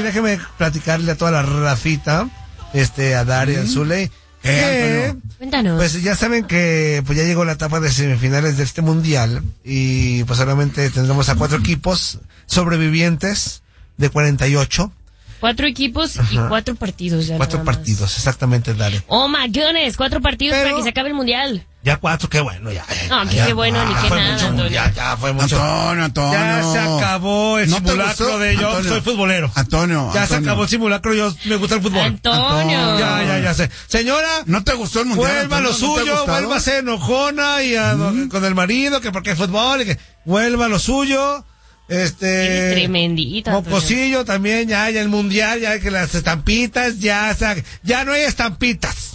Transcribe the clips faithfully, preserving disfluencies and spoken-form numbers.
déjeme platicarle a toda la racita, este, a Daria, a Zuley, que, Cuéntanos. pues ya saben que pues ya llegó la etapa de semifinales de este mundial y pues solamente tendremos a cuatro equipos sobrevivientes de cuarenta y ocho. Cuatro equipos y Ajá. cuatro partidos ya. Cuatro nada más. partidos, exactamente, Daria. Oh my goodness, cuatro partidos Pero- para que se acabe el mundial. Ya cuatro, qué bueno, ya. ya, No, ya, qué ya. bueno, ni Ya qué fue nada, mucho, Antonio. ya, ya fue mucho. Antonio, Antonio. Ya se acabó el ¿No te simulacro gustó? de yo Antonio. soy futbolero. Antonio, Ya se Antonio. acabó el simulacro, yo me gusta el fútbol. Antonio. Ya, ya, ya sé. Señora, ¿No te gustó el mundial? vuelva a lo Antonio? ¿No te ha suyo, gustado? vuelva a ser enojona y a- con el marido, que porque es fútbol, y que vuelva a lo suyo. Eres Este. tremendita, Antonio. Mocosillo también, ya, ya el mundial, ya que las estampitas, ya, se- ya no hay estampitas.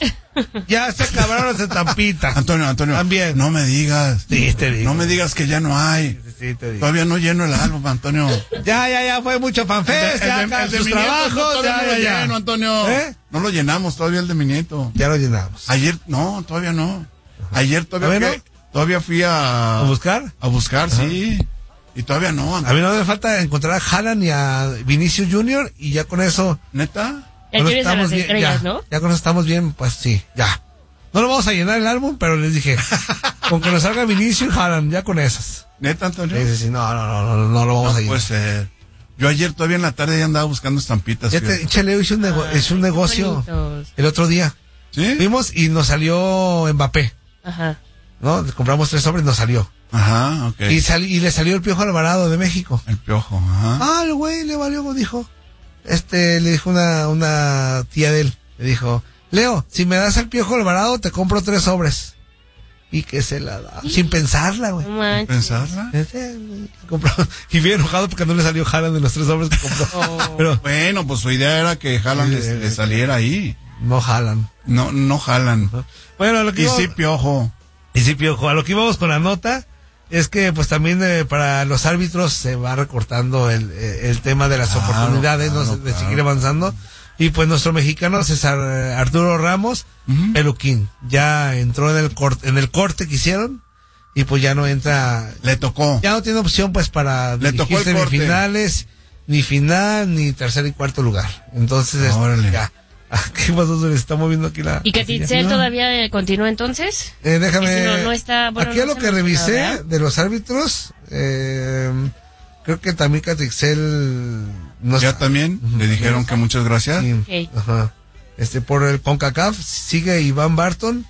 Ya se acabaron las estampitas. Antonio, Antonio. También. No me digas. Sí, te digo. No me digas que ya no hay. Sí, sí, te digo. Todavía no lleno el álbum, Antonio. Ya, ya, ya fue mucho fanfest, ya, El de- acá el de sus mi nieto, trabajos, no, todavía ya, no ya, lo ya. lleno, Antonio. ¿Eh? No lo llenamos todavía el de mi nieto. Ya lo llenamos. Ayer, no, todavía no. Ayer todavía ¿A ver, fui, todavía fui a... ¿A buscar? A buscar, sí. Y todavía no, A Antonio. mí no me falta encontrar a Haaland y a Vinicius Junior y ya con eso... ¿Neta? Ya con eso quieres a las bien, estrellas, ya, ¿no? ya con eso estamos bien, pues sí, ya. No lo vamos a llenar el álbum, pero les dije, con que nos salga Vinicius y Haaland, ya con esas. ¿Neta, Antonio? Sí, sí, sí, no, no, no, no, no lo vamos No a llenar. puede ser. Yo ayer todavía en la tarde ya andaba buscando estampitas. Ya te, fíjate. Cheleo hizo un, nego- Ay, hizo un qué negocio bonitos. el otro día. ¿Sí? Fuimos y nos salió Mbappé, Ajá. ¿no? Compramos tres sobres y nos salió. Ajá, ok. Y, sali- y le salió el Piojo Alvarado de México. El piojo, ajá. Ah, el güey le valió, dijo. Este, le dijo una, una tía de él, le dijo, Leo, si me das el Piojo Alvarado, te compro tres sobres. Y que se la da, sin pensarla, güey. No manches. ¿Pensarla? Este, compró- Y bien enojado porque no le salió Haaland de los tres sobres que compró. Oh. Pero Bueno, pues su idea era que Haaland Sí, le, le sí, saliera ahí. no Haaland. No, no jalan. Bueno, lo que Y íbamos- sí, piojo. y sí, Piojo, a lo que íbamos con la nota es que pues también eh, para los árbitros se va recortando el, eh, el tema de las Claro, oportunidades, ¿no? claro, de claro. seguir avanzando. Y pues nuestro mexicano César eh, Arturo Ramos, Ujú. Peluquín, ya entró en el corte, en el corte que hicieron y pues ya no entra, Le tocó. ya no tiene opción pues para Le tocó dirigir el corte. semifinales, ni final, ni tercer y cuarto lugar. Entonces, este, Órale. ya. ¿Qué pasó? Se le está moviendo aquí la... ¿Y la Catitzel silla. todavía eh, continúa entonces? Eh, déjame. Ese no- no está- bueno, aquí no a lo se que menciona, revisé ¿verdad? de los árbitros, eh, creo que también Catixel no Ya está- también le dijeron que muchas gracias. Sí, Ok. ajá. Este, por el CONCACAF sigue Iván Barton,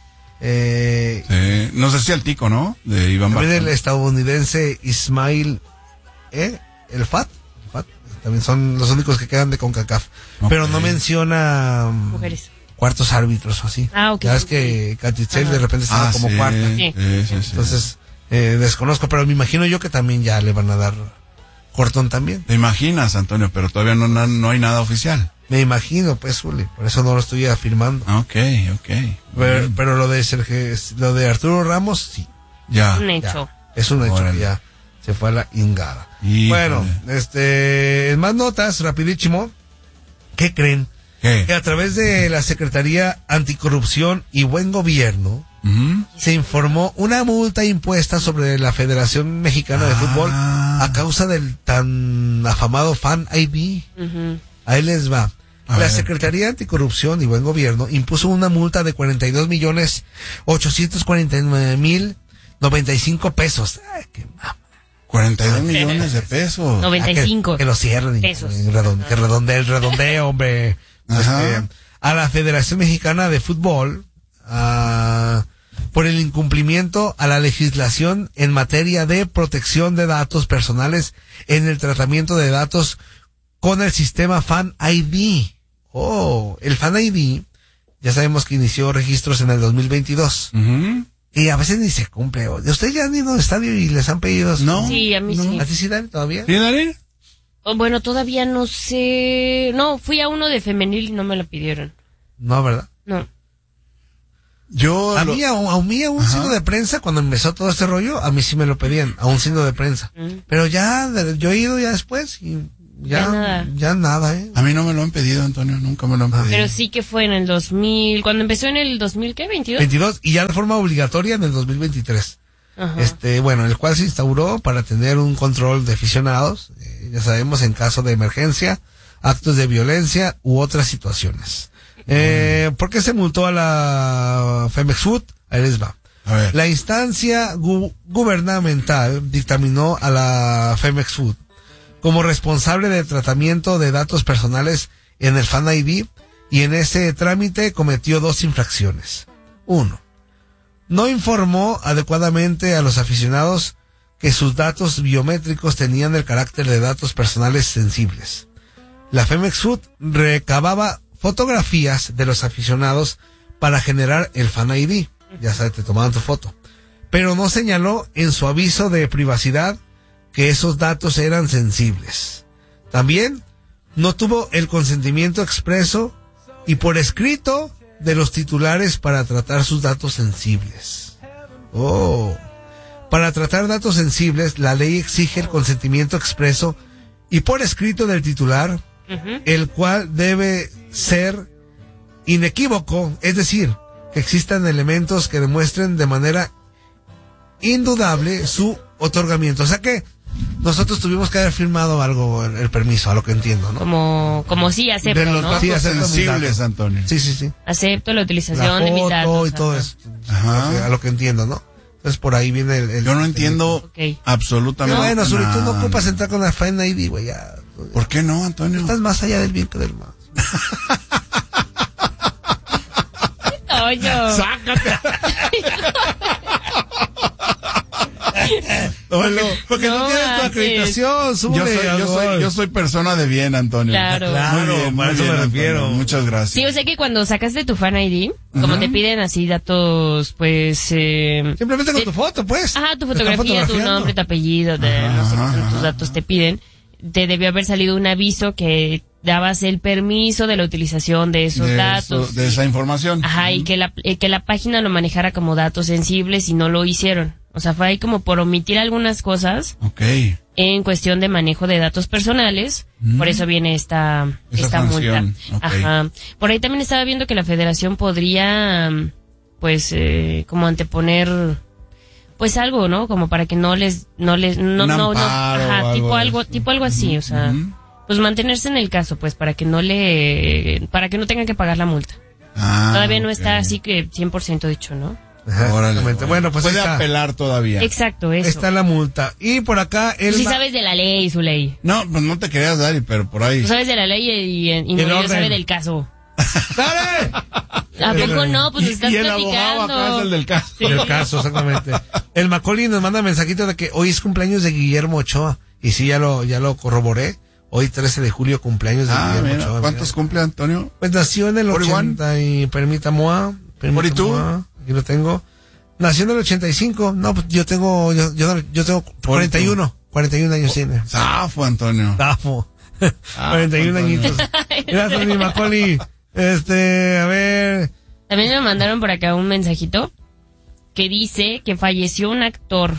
eh, Sí. No sé si el tico, ¿no? De Iván también el Barton. estadounidense Ismail, eh, el Fat, Fat, también son los únicos que quedan de CONCACAF, Ok. pero no menciona mm, Mujeres. cuartos árbitros o así. Ah, ok. Ya ves que Catixel de repente está Ah, como sí, cuarta. sí, sí, sí. Entonces, eh, desconozco, pero me imagino yo que también ya le van a dar cortón también. Te imaginas, Antonio, pero todavía no, na- no hay nada oficial. Me imagino, pues, Zuli, por eso no lo estoy afirmando. Ah, ok, ok. Pero, Bien. pero lo de Sergio, lo de Arturo Ramos, sí, Ya. Un ya, hecho. es un hecho Órale. que ya se fue a la ingada. Híjole. Bueno, este, en más notas, rapidísimo, ¿qué creen? Que ¿Qué? a través de la Secretaría Anticorrupción y Buen Gobierno, Ujú. se informó una multa impuesta sobre la Federación Mexicana de Ah. Fútbol a causa del tan afamado Fan I D. Ujú. Ahí les va. A La ver. Secretaría Anticorrupción y Buen Gobierno impuso una multa de cuarenta y dos millones ochocientos cuarenta y nueve mil noventa y cinco pesos. Ay, qué mam- cuarenta y dos millones de pesos. noventa y cinco Ah, que, que lo cierren. y- pesos. y redonde- que redondee el redondeo, hombre. Ajá. Este, a la Federación Mexicana de Fútbol, ah, por el incumplimiento a la legislación en materia de protección de datos personales en el tratamiento de datos con el sistema Fan I D. Oh, el Fan I D, ya sabemos que inició registros en el dos mil veintidós. Ujú. Y a veces ni se cumple. ¿Ustedes ya han ido al estadio y les han pedido? No. Sí, a mí sí. ¿A ti sí, Dani, todavía? ¿Sí, Dani? Oh, bueno, todavía no sé. No, fui a uno de femenil y no me lo pidieron. No, ¿verdad? No. Yo. A lo- mí, a, un- a mí, a un Ajá. signo de prensa, cuando empezó todo este rollo, a mí sí me lo pedían, a un signo de prensa. Mm. Pero ya, de- yo he ido ya después y ya, Ya nada. ya nada, ¿eh? A mí no me lo han pedido, Antonio. Nunca me lo han pedido. Pero sí que fue en el dos mil. Cuando empezó en el dos mil, ¿qué? ¿veintidós? veintidós y ya de forma obligatoria en el dos mil veintitrés. Ajá. Este, bueno, el cual se instauró para tener un control de aficionados, eh, ya sabemos, en caso de emergencia, actos de violencia u otras situaciones. Eh, ¿Por qué se multó a la Femex Food? Ahí les va. A ver. La instancia gu- gubernamental dictaminó a la Femex Food como responsable del tratamiento de datos personales en el Fan I D y en ese trámite cometió dos infracciones. Uno, no informó adecuadamente a los aficionados que sus datos biométricos tenían el carácter de datos personales sensibles. La Femex Food recababa fotografías de los aficionados para generar el Fan I D. Ya sabes, te tomaban tu foto. Pero no señaló en su aviso de privacidad que esos datos eran sensibles. También no tuvo el consentimiento expreso y por escrito de los titulares para tratar sus datos sensibles. Oh. Para tratar datos sensibles, la ley exige el consentimiento expreso y por escrito del titular, uh-huh. el cual debe ser inequívoco, es decir, que existan elementos que demuestren de manera indudable su otorgamiento. O sea que nosotros tuvimos que haber firmado algo, el, el permiso, a lo que entiendo, ¿no? Como, como sí acepto, de los ¿no? datos Sí, acepto sensibles, Antonio. Sí, sí, sí. Acepto la utilización La de mis foto datos. y todo ajá. eso. Ajá. A lo que entiendo, ¿no? Entonces por ahí viene el... el Yo no entiendo okay. absolutamente Bueno, Zuri, tú no nada. ocupas entrar con la Fan I D, güey, ya. ¿Por qué no, Antonio? Estás más allá del bien que del mal. Toño. ¡Sácate! Porque, porque no, No tienes tu manches. acreditación, sube, Yo soy, yo soy, yo soy persona de bien, Antonio. Claro. Claro, Muy bien, para muy eso bien, me refiero. Antonio. Muchas gracias. Sí, o sea que cuando sacaste tu Fan I D, como Ajá. te piden así datos, pues... Eh, Simplemente con te- tu foto, pues. Ajá, tu Te están fotografía, tu fotografiando. nombre, tu apellido, de, no sé qué Ajá, tantos ajá. datos te piden. Te debió haber salido un aviso que dabas el permiso de la utilización de esos de, datos. eso- de esa información. Ajá, y que la, eh, que la página lo manejara como datos sensibles y no lo hicieron. O sea, fue ahí como por omitir algunas cosas Ok. en cuestión de manejo de datos personales. Mm. Por eso viene esta, Esa esta multa. sanción, ok. Ajá. Por ahí también estaba viendo que la federación podría, mm, pues, eh, como anteponer, pues algo, ¿no? Como para que no les, no les, no, Un no, no, amparo o ajá, algo tipo de algo, eso. tipo algo así, o sea, Ujú. pues mantenerse en el caso, pues, para que no le, para que no tengan que pagar la multa. Ah, Todavía no ok. está así que cien por ciento dicho, ¿no? Ajá, Órale, exactamente. órale. Bueno, pues ahí puede está, apelar todavía. Exacto, eso. está la multa. Y por acá el... Tú sí ma- sabes de la ley, su ley. No, pues no te querías dar, pero por ahí. Tú sabes de la ley y, y, y El Murillo orden. sabe del caso. ¡Dale! ¿A poco no? Pues y, nos estás y el abogado acá es platicando. el del caso. El caso, exactamente. El Macaulay nos manda mensajito de que hoy es cumpleaños de Guillermo Ochoa. Y sí, ya lo, ya lo corroboré. Hoy trece de julio, cumpleaños de Ah, Guillermo mira, Ochoa. ¿cuántos mira. cumple Antonio? Pues nació en el ¿forty-one? ochenta y permítame, ¿forty two? aquí lo tengo. Nació en el ochenta y cinco. No, pues yo tengo, yo, yo, yo tengo cuarenta y uno. cuarenta y uno años tiene. Zafo, Antonio. Zafo. Ah, cuarenta y uno Antonio. añitos. Gracias, mi Macaulay. Este, a ver. También me mandaron por acá un mensajito que dice que falleció un actor.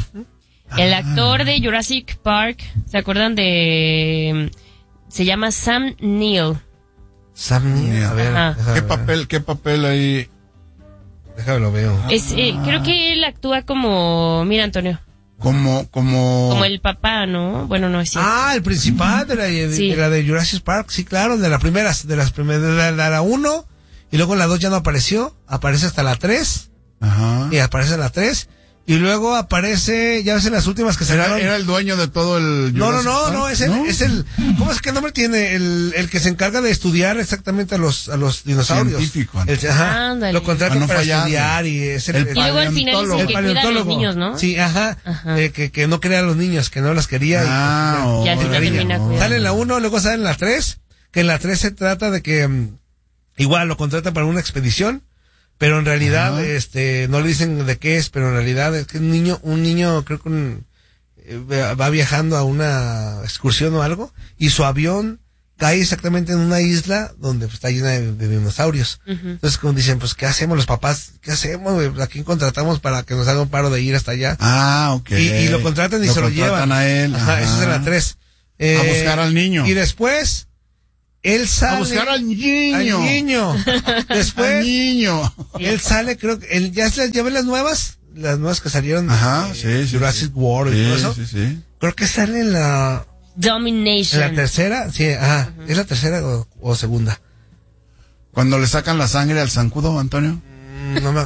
El actor de Jurassic Park, ¿se acuerdan de...? Se llama Sam Neill. Sam Neill, a ver. Ajá. déjame ¿Qué ver. papel, qué papel ahí? Déjame lo veo. Es, eh, creo que él actúa como... Mira, Antonio. Como, como. Como el papá, ¿no? Bueno, no es cierto. Ah, el principal de la de, Sí. de la de Jurassic Park, sí, claro, de las primeras, de las primeras, de la, de la uno, y luego en la dos ya no apareció, aparece hasta la tres, Ajá. y aparece en la tres, y luego aparece, ya ves en las últimas que Era, sacaron. era el dueño de todo el. No, no, Jurassic no, Park, no, es el, es el, ¿cómo es que nombre tiene? El, el que se encarga de estudiar exactamente a los, a los dinosaurios. Científico, El, ajá, Ándale. lo contratan Ah, no para fallarle. estudiar y es el, El Y luego al final paleontólogo. dicen que cuida a los niños, ¿no? Sí, ajá, Ajá. eh, que, que no quería a los niños, que no las quería. y- Ah, Y al final órale, termina no. cuidando. Sale en la uno, luego sale en la tres, que en la tres se trata de que mm, igual lo contratan para una expedición, pero en realidad Ajá. este no le dicen de qué es, pero en realidad es que un niño, un niño creo que un, eh, va viajando a una excursión o algo y su avión cae exactamente en una isla donde pues, está llena de, de dinosaurios. Ujú. Entonces como dicen, pues ¿qué hacemos los papás? ¿Qué hacemos? güey? ¿A quién contratamos para que nos haga un paro de ir hasta allá? Ah, ok. Y, y lo contratan y se lo contratan llevan. a él. Ajá, ajá. eso es en la tres. Eh, A buscar al niño. Y después, él sale. A buscar al niño. Al niño. Al Después, niño. él sale, creo que, él, ¿ya, se- ya ven las nuevas? Las nuevas que salieron. Ajá, eh, sí, sí. Jurassic sí. World y Sí, todo eso. sí, sí. Creo que sale en la Domination. ¿La tercera? Sí, ajá. Uh-huh. ¿Es la tercera o, o segunda? Cuando le sacan la sangre al zancudo, Antonio. Mm, no me...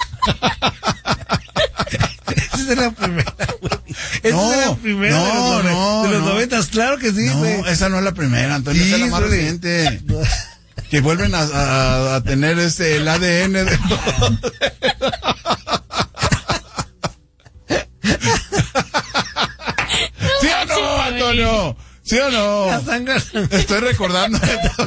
Esa es la primera, güey. Esa no, es la primera no, de los, no, de los no. noventas, claro que sí, güey. No, esa no es la primera, Antonio, sí, esa es la más suele. reciente. No. Que vuelven a, a, a tener este el A D N de... ¿Sí o no, Antonio? ¿Sí o no? La sangre. Estoy recordando.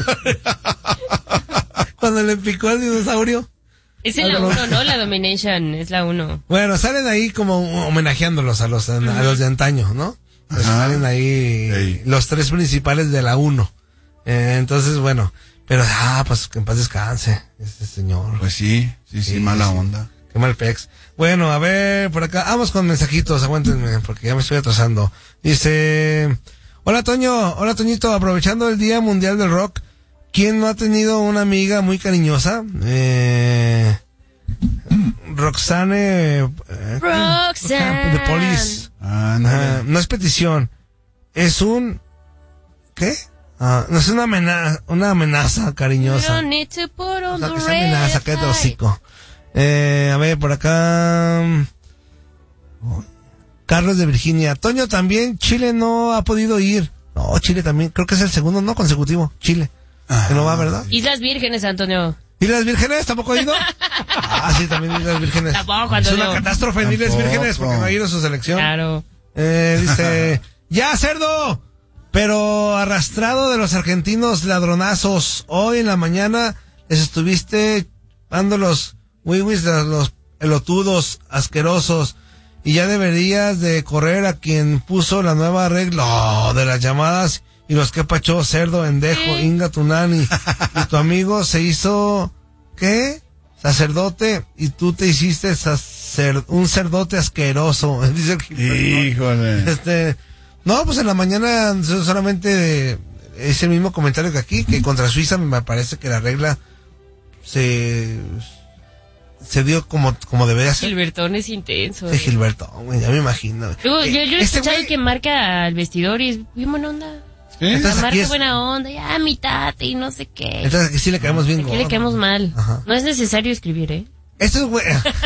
Cuando le picó al dinosaurio. Es en la uno, ¿no? La Domination, es la uno. Bueno, salen ahí como homenajeándolos a los, uh-huh. a los de antaño, ¿no? Pues salen ahí sí. Los tres principales de la uno. Eh, entonces, bueno, pero, ah, pues que en paz descanse este señor. Pues sí, sí, sí, sí mala sí. onda. Qué mal pex. Bueno, a ver, por acá, vamos con mensajitos, aguántenme, porque ya me estoy atrasando. Dice, hola Toño, hola Toñito, aprovechando el Día Mundial del Rock, ¿quién no ha tenido una amiga muy cariñosa? Eh, Roxane, eh, Roxane, de Police. Ah, no. Uh, no es petición, es un, ¿qué? Ah, no es una amenaza, una amenaza cariñosa. No need to put on o sea, the que sea amenaza, cállate el hocico. Eh, a ver, por acá. Carlos de Virginia. Toño también, Chile no ha podido ir. No, Chile también, creo que es el segundo no consecutivo, Chile. Ah, que no va, ¿verdad? Islas Vírgenes, Antonio. ¿Islas Vírgenes? ¿Tampoco ha ido? Ah, sí, también Islas Vírgenes. Tampoco, es Antonio. una catástrofe en Islas Vírgenes porque no ha ido a su selección. Claro. Eh, dice, ya, cerdo, pero arrastrado de los argentinos ladronazos. Hoy en la mañana les estuviste dando los wiwis de los pelotudos asquerosos y ya deberías de correr a quien puso la nueva regla oh, de las llamadas y los que pachó, cerdo, endejo, ¿sí? Inga Tunani. Y tu amigo se hizo, ¿qué? Sacerdote y tú te hiciste sacer, un cerdote asqueroso. Dice el Híjole. Este, no, pues en la mañana solamente es el mismo comentario que aquí, que contra Suiza me parece que la regla se... se dio como, como debería ser. Gilbertón es intenso. Sí, Gilbertón, güey, ya me imagino. Yo, yo, yo he este escuchado güey... que marca al vestidor y es bien buena onda. ¿Sí? Entonces, marca es... buena onda, ya mitate y no sé qué. Entonces aquí sí le caemos bien. Aquí le caemos mal. Ajá. No es necesario escribir, ¿eh? Esto es güey.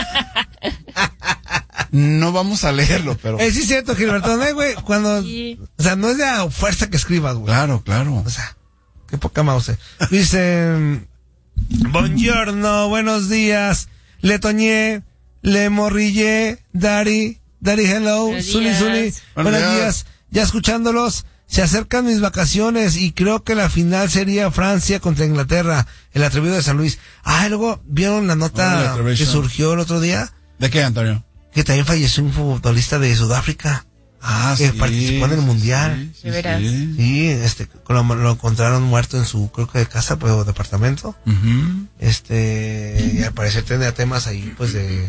No vamos a leerlo, pero... Eh, sí es cierto, Gilbertón, ¿eh, güey? Cuando... Sí. O sea, no es de a fuerza que escribas, güey. Claro, claro. O sea, qué poca mouse. Dice... Buongiorno, buenos días. Le toñé, le morrillé, Dari, Dari hello, Zuli Zuli, buenos días. días. Ya escuchándolos, se acercan mis vacaciones y creo que la final sería Francia contra Inglaterra, el atrevido de San Luis. Ah, y luego, ¿vieron la nota oh, que surgió el otro día? ¿De qué, Antonio? Que también falleció un futbolista de Sudáfrica. Ah, que sí. participó en el mundial. Sí, sí, sí. sí este, lo, lo encontraron muerto en su, creo que de casa, pues, o departamento. Uh-huh. Este, y al parecer tenía temas ahí, pues, de,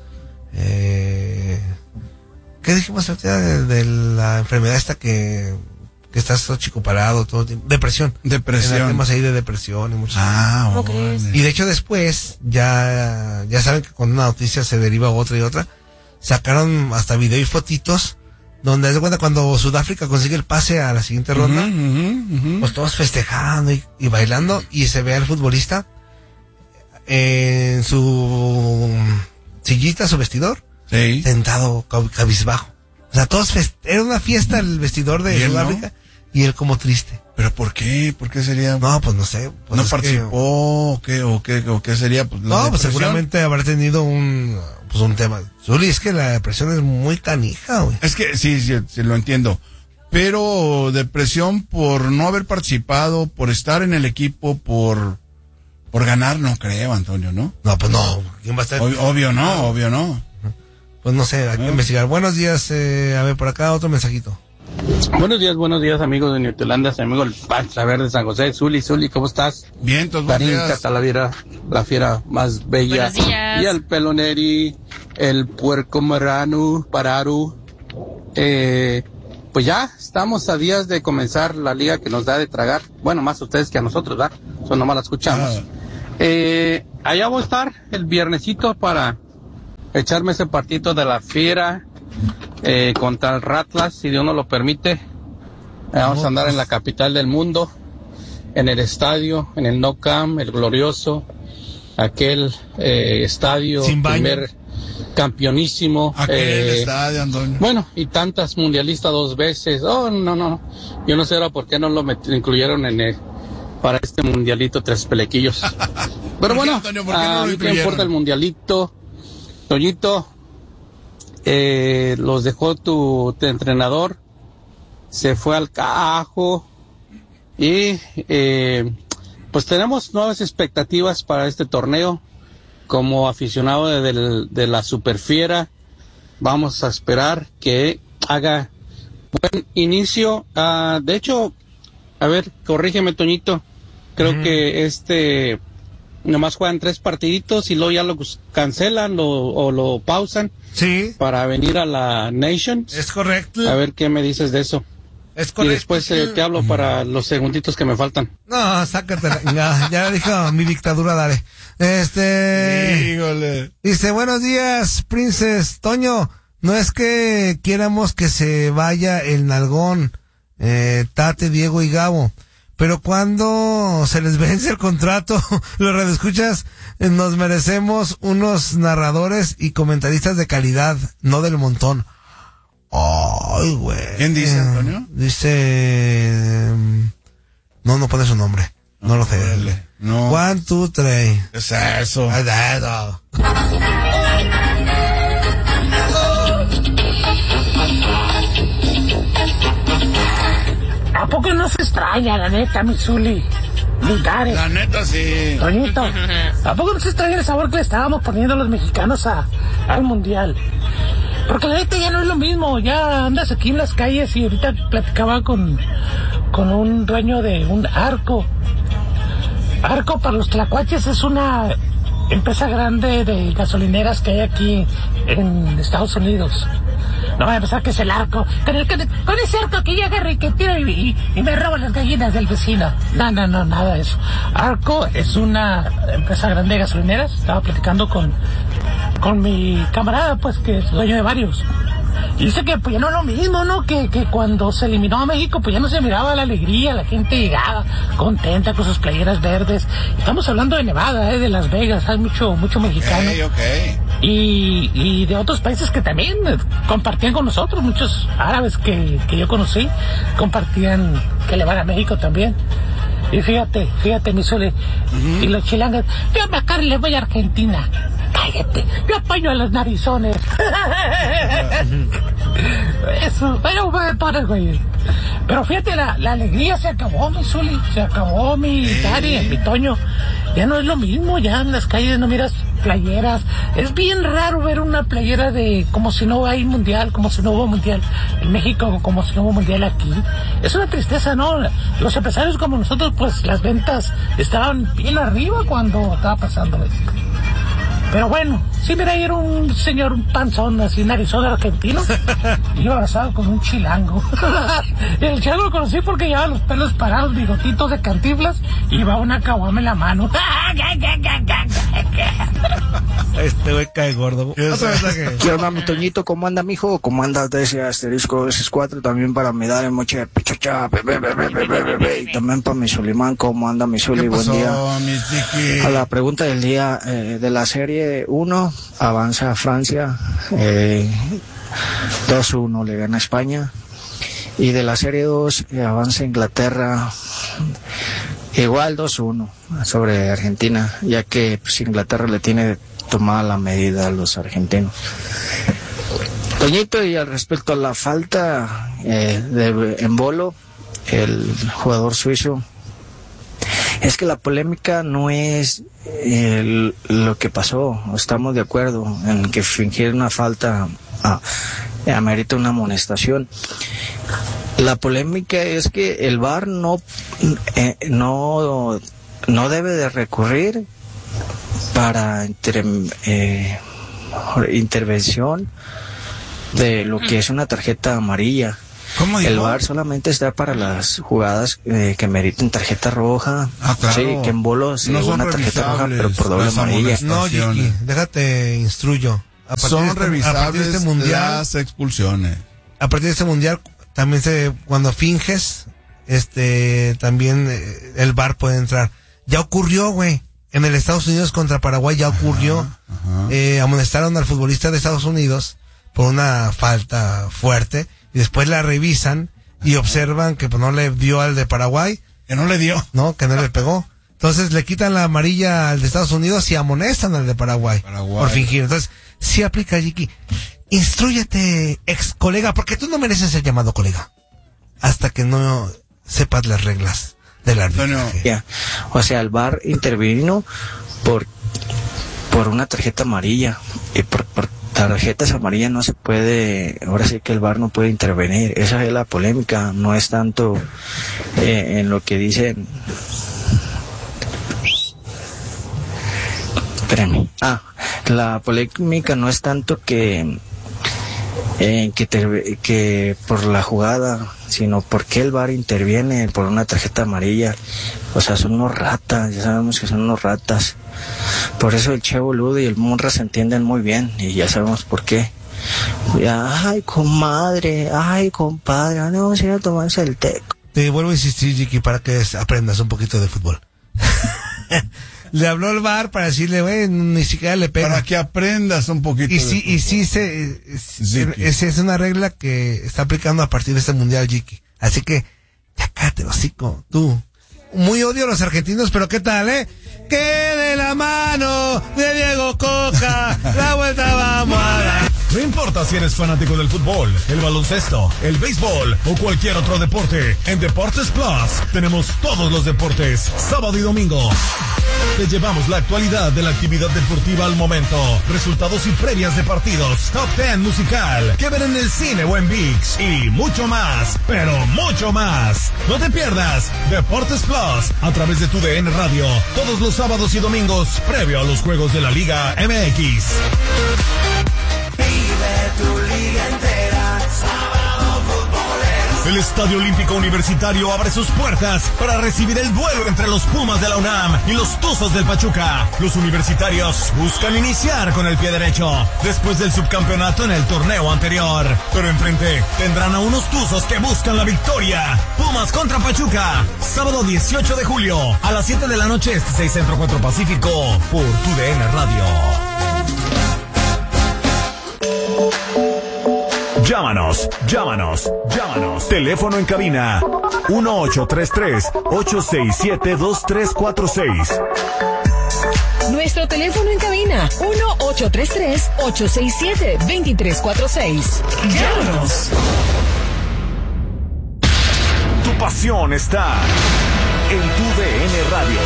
eh, ¿qué dijimos ahorita de, de la enfermedad esta que, que estás todo chico parado todo el tiempo? Depresión. Depresión. Tenía temas ahí de depresión y muchos. Ah, ¿cómo crees? Y de hecho después, ya, ya saben que cuando una noticia se deriva a otra y otra, sacaron hasta video y fotitos donde, haz de cuenta, cuando Sudáfrica consigue el pase a la siguiente ronda, uh-huh, uh-huh, uh-huh. pues todos festejando y, y bailando, y se ve al futbolista en su sillita, su vestidor, sí. sentado cab- cabizbajo. O sea, todos fest- era una fiesta el vestidor de ¿Y Sudáfrica, no? Y él como triste. ¿Pero por qué? ¿Por qué sería? No, pues no sé. Pues ¿No es participó que... o qué? ¿O qué, o qué sería? Pues, la no, pues depresión. seguramente habrá tenido un, pues un tema. Zuli, es que la depresión es muy canija, güey. Es que sí, sí, sí, lo entiendo. Pero depresión por no haber participado, por estar en el equipo, por por ganar, no creo, Antonio, ¿no? No, pues no. ¿Quién va a estar? Ob- obvio no, obvio no. Pues no sé, hay que ¿Eh? investigar. Buenos días, eh, a ver, por acá otro mensajito. Buenos días, buenos días, amigos de Newtelanda, amigo el Panza Verde San José. Zuli, Zuli, ¿cómo estás? Bien, todos buenos días. Carita Talavera, la fiera más bella. Buenos días. Y el Peloneri, el Puerco Marano, Pararu. Eh, pues ya estamos a días de comenzar la liga que nos da de tragar. Bueno, más ustedes que a nosotros, ¿verdad? Eso nomás la escuchamos. Ah. Eh, allá voy a estar el viernesito para echarme ese partito de la fiera. Eh, contra el Ratlas, si Dios nos lo permite. Vamos a andar en la capital del mundo, en el estadio, en el Nou Camp, el glorioso, aquel eh, estadio, Sin baño. primer campeonísimo. Aquel eh, estadio, Antonio. Bueno, y tantas mundialistas dos veces. Oh, no, no. Yo no sé ahora por qué no lo met- incluyeron en el, para este mundialito tres pelequillos. Pero ¿Por qué, bueno, Antonio? ¿Por qué no a lo mí me incluyeron? importa el mundialito. Toñito, eh, los dejó tu, tu entrenador, se fue al carajo y eh, pues tenemos nuevas expectativas para este torneo. Como aficionado de, de, de la Superfiera, vamos a esperar que haga buen inicio. Uh, de hecho, a ver, corrígeme, Toñito, creo mm. que este nomás juegan tres partiditos y luego ya lo cancelan lo, o lo pausan. Sí. Para venir a la Nations. Es correcto. A ver qué me dices de eso. Es correcto. Y después eh, te hablo para los segunditos que me faltan. No, sácatela. Ya, ya dijo mi dictadura, dale. Este. Híjole. Dice, buenos días, Princes. Toño, no es que quieramos que se vaya el nalgón, eh, Tate, Diego y Gabo, pero cuando se les vence el contrato, los radioescuchas, eh, nos merecemos unos narradores y comentaristas de calidad, no del montón. Ay, güey. ¿Quién dice, Antonio? Dice... No, no pone su nombre. No, no lo sé. Dale. No. One, two, three. ¿Qué es eso? Es eso. ¿A poco no se extraña, la neta, mi Zuli? Mi Gare. La neta, sí. Toñito, ¿a poco no se extraña el sabor que le estábamos poniendo los mexicanos a, al mundial? Porque la neta ya no es lo mismo, ya andas aquí en las calles y ahorita platicaba con, con un dueño de un Arco. Arco para los tlacuaches es una empresa grande de gasolineras que hay aquí en Estados Unidos. No voy a pensar que es el Arco, con, el, con, con ese Arco que llega y que tira y, y, y me roba las gallinas del vecino. No, no, no, nada de eso. Arco es una empresa grande de gasolineras. Estaba platicando con, con mi camarada, pues, que es dueño de varios. Y dice que pues ya no es lo mismo, ¿no? Que, que cuando se eliminó a México, pues ya no se miraba la alegría, la gente llegaba contenta con sus playeras verdes. Estamos hablando de Nevada, ¿eh? De Las Vegas, hay mucho, mucho mexicano. Okay, okay. Y, y de otros países que también compartían con nosotros, muchos árabes que, que yo conocí, compartían que le van a México también. Y fíjate, fíjate, mi Zuli, uh-huh. Y los chilangas, yo a Macar le voy a Argentina. Cállate, yo apaño a los narizones. Eso, pero me pones, güey. Pero fíjate, la, la alegría se acabó, mi Zuli, se acabó, mi Dari, mi Toño. Ya no es lo mismo, ya en las calles no miras playeras. Es bien raro ver una playera de como si no hay mundial, como si no hubo mundial en México, como si no hubo mundial aquí. Es una tristeza, ¿no? Los empresarios como nosotros, pues las ventas estaban bien arriba cuando estaba pasando esto. Pero bueno, sí, mira, ahí era un señor, un panzón así, narizón argentino, iba abrazado con un chilango. El chilango lo conocí porque llevaba los pelos parados, bigotitos de Cantinflas, y llevaba una caguama en la mano. Este güey cae gordo. ¿Qué onda, mi Toñito? ¿Cómo anda, mijo? ¿Cómo anda de ese asterisco ese cuatro? También para mi dar en moche de pichocha, bebé, bebé, bebé, bebé. Y también para mi Sulimán, ¿cómo anda, mi Suli? Buen día. A la pregunta del día, eh, de la serie uno, avanza Francia, eh, dos uno le gana España. Y de la serie dos, eh, avanza Inglaterra, igual dos uno sobre Argentina, ya que pues, Inglaterra le tiene tomada la medida a los argentinos. Toñito, y al respecto a la falta eh, de Embolo, el jugador suizo, es que la polémica no es eh, lo que pasó. Estamos de acuerdo en que fingir una falta ah, amerita una amonestación. La polémica es que el V A R no eh, no no debe de recurrir para inter, eh, intervención de lo que es una tarjeta amarilla. ¿Cómo dijo? El V A R solamente está para las jugadas eh, que meriten tarjeta roja. Ah, claro. Sí, que en bolos sí, no son una tarjeta roja, pero por doble amarilla. No, Jiki, déjate instruyo. A son de este, revisables a partir de este mundial, las expulsiones. A partir de este mundial, también se, cuando finges, este, también eh, el V A R puede entrar. Ya ocurrió, güey. En el Estados Unidos contra Paraguay ya ocurrió. Ajá, ajá. Eh, amonestaron al futbolista de Estados Unidos por una falta fuerte y después la revisan y observan que pues no le dio al de Paraguay. Que no le dio. No, que no le pegó. Entonces le quitan la amarilla al de Estados Unidos y amonestan al de Paraguay, Paraguay. por fingir. Entonces, sí aplica, Jiki. Instrúyete, ex colega, porque tú no mereces ser llamado colega hasta que no sepas las reglas del arbitraje. Ya. O sea, el V A R intervino por por una tarjeta amarilla y por, por tarjetas amarillas no se puede, ahora sí que el V A R no puede intervenir. Esa es la polémica, no es tanto eh, en lo que dicen. Espérame. Ah, la polémica no es tanto que eh, que, te, que por la jugada, sino porque el V A R interviene por una tarjeta amarilla. O sea, son unos ratas, ya sabemos que son unos ratas. Por eso el Che Boludo y el Munra se entienden muy bien y ya sabemos por qué. Ya, ay, comadre, ay, compadre, no vamos a ir a tomarse el teco. Te vuelvo a insistir, Jiki, para que aprendas un poquito de fútbol. Le habló el V A R para decirle, güey, ni siquiera le pega. Para que aprendas un poquito. Y sí, de y sí, se, Ziki. es, es una regla que está aplicando a partir de este mundial, Jiki. Así que, ya cállate, hocico, tú. Muy odio a los argentinos, pero ¿qué tal, eh? Que de la mano de Diego Coca, la vuelta vamos a dar. No importa si eres fanático del fútbol, el baloncesto, el béisbol o cualquier otro deporte, en Deportes Plus tenemos todos los deportes, sábado y domingo. Te llevamos la actualidad de la actividad deportiva al momento, resultados y previas de partidos, top ten musical, que ver en el cine o en ViX y mucho más, pero mucho más. No te pierdas Deportes Plus a través de tu D N Radio, todos los sábados y domingos previo a los juegos de la Liga M X. El Estadio Olímpico Universitario abre sus puertas para recibir el duelo entre los Pumas de la UNAM y los Tuzos del Pachuca. Los universitarios buscan iniciar con el pie derecho después del subcampeonato en el torneo anterior. Pero enfrente tendrán a unos Tuzos que buscan la victoria. Pumas contra Pachuca, sábado dieciocho de julio a las siete de la noche, este seis Centro cuatro Pacífico, por tu D N Radio. Llámanos, llámanos, llámanos. Teléfono en cabina uno ocho tres tres, ocho seis siete, dos tres cuatro seis. Nuestro teléfono en cabina uno ocho tres tres, ocho seis siete, dos tres cuatro seis. Llámanos. Tu pasión está en tu D N Radio.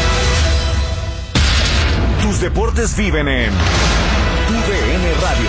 Tus deportes viven en tu D N Radio.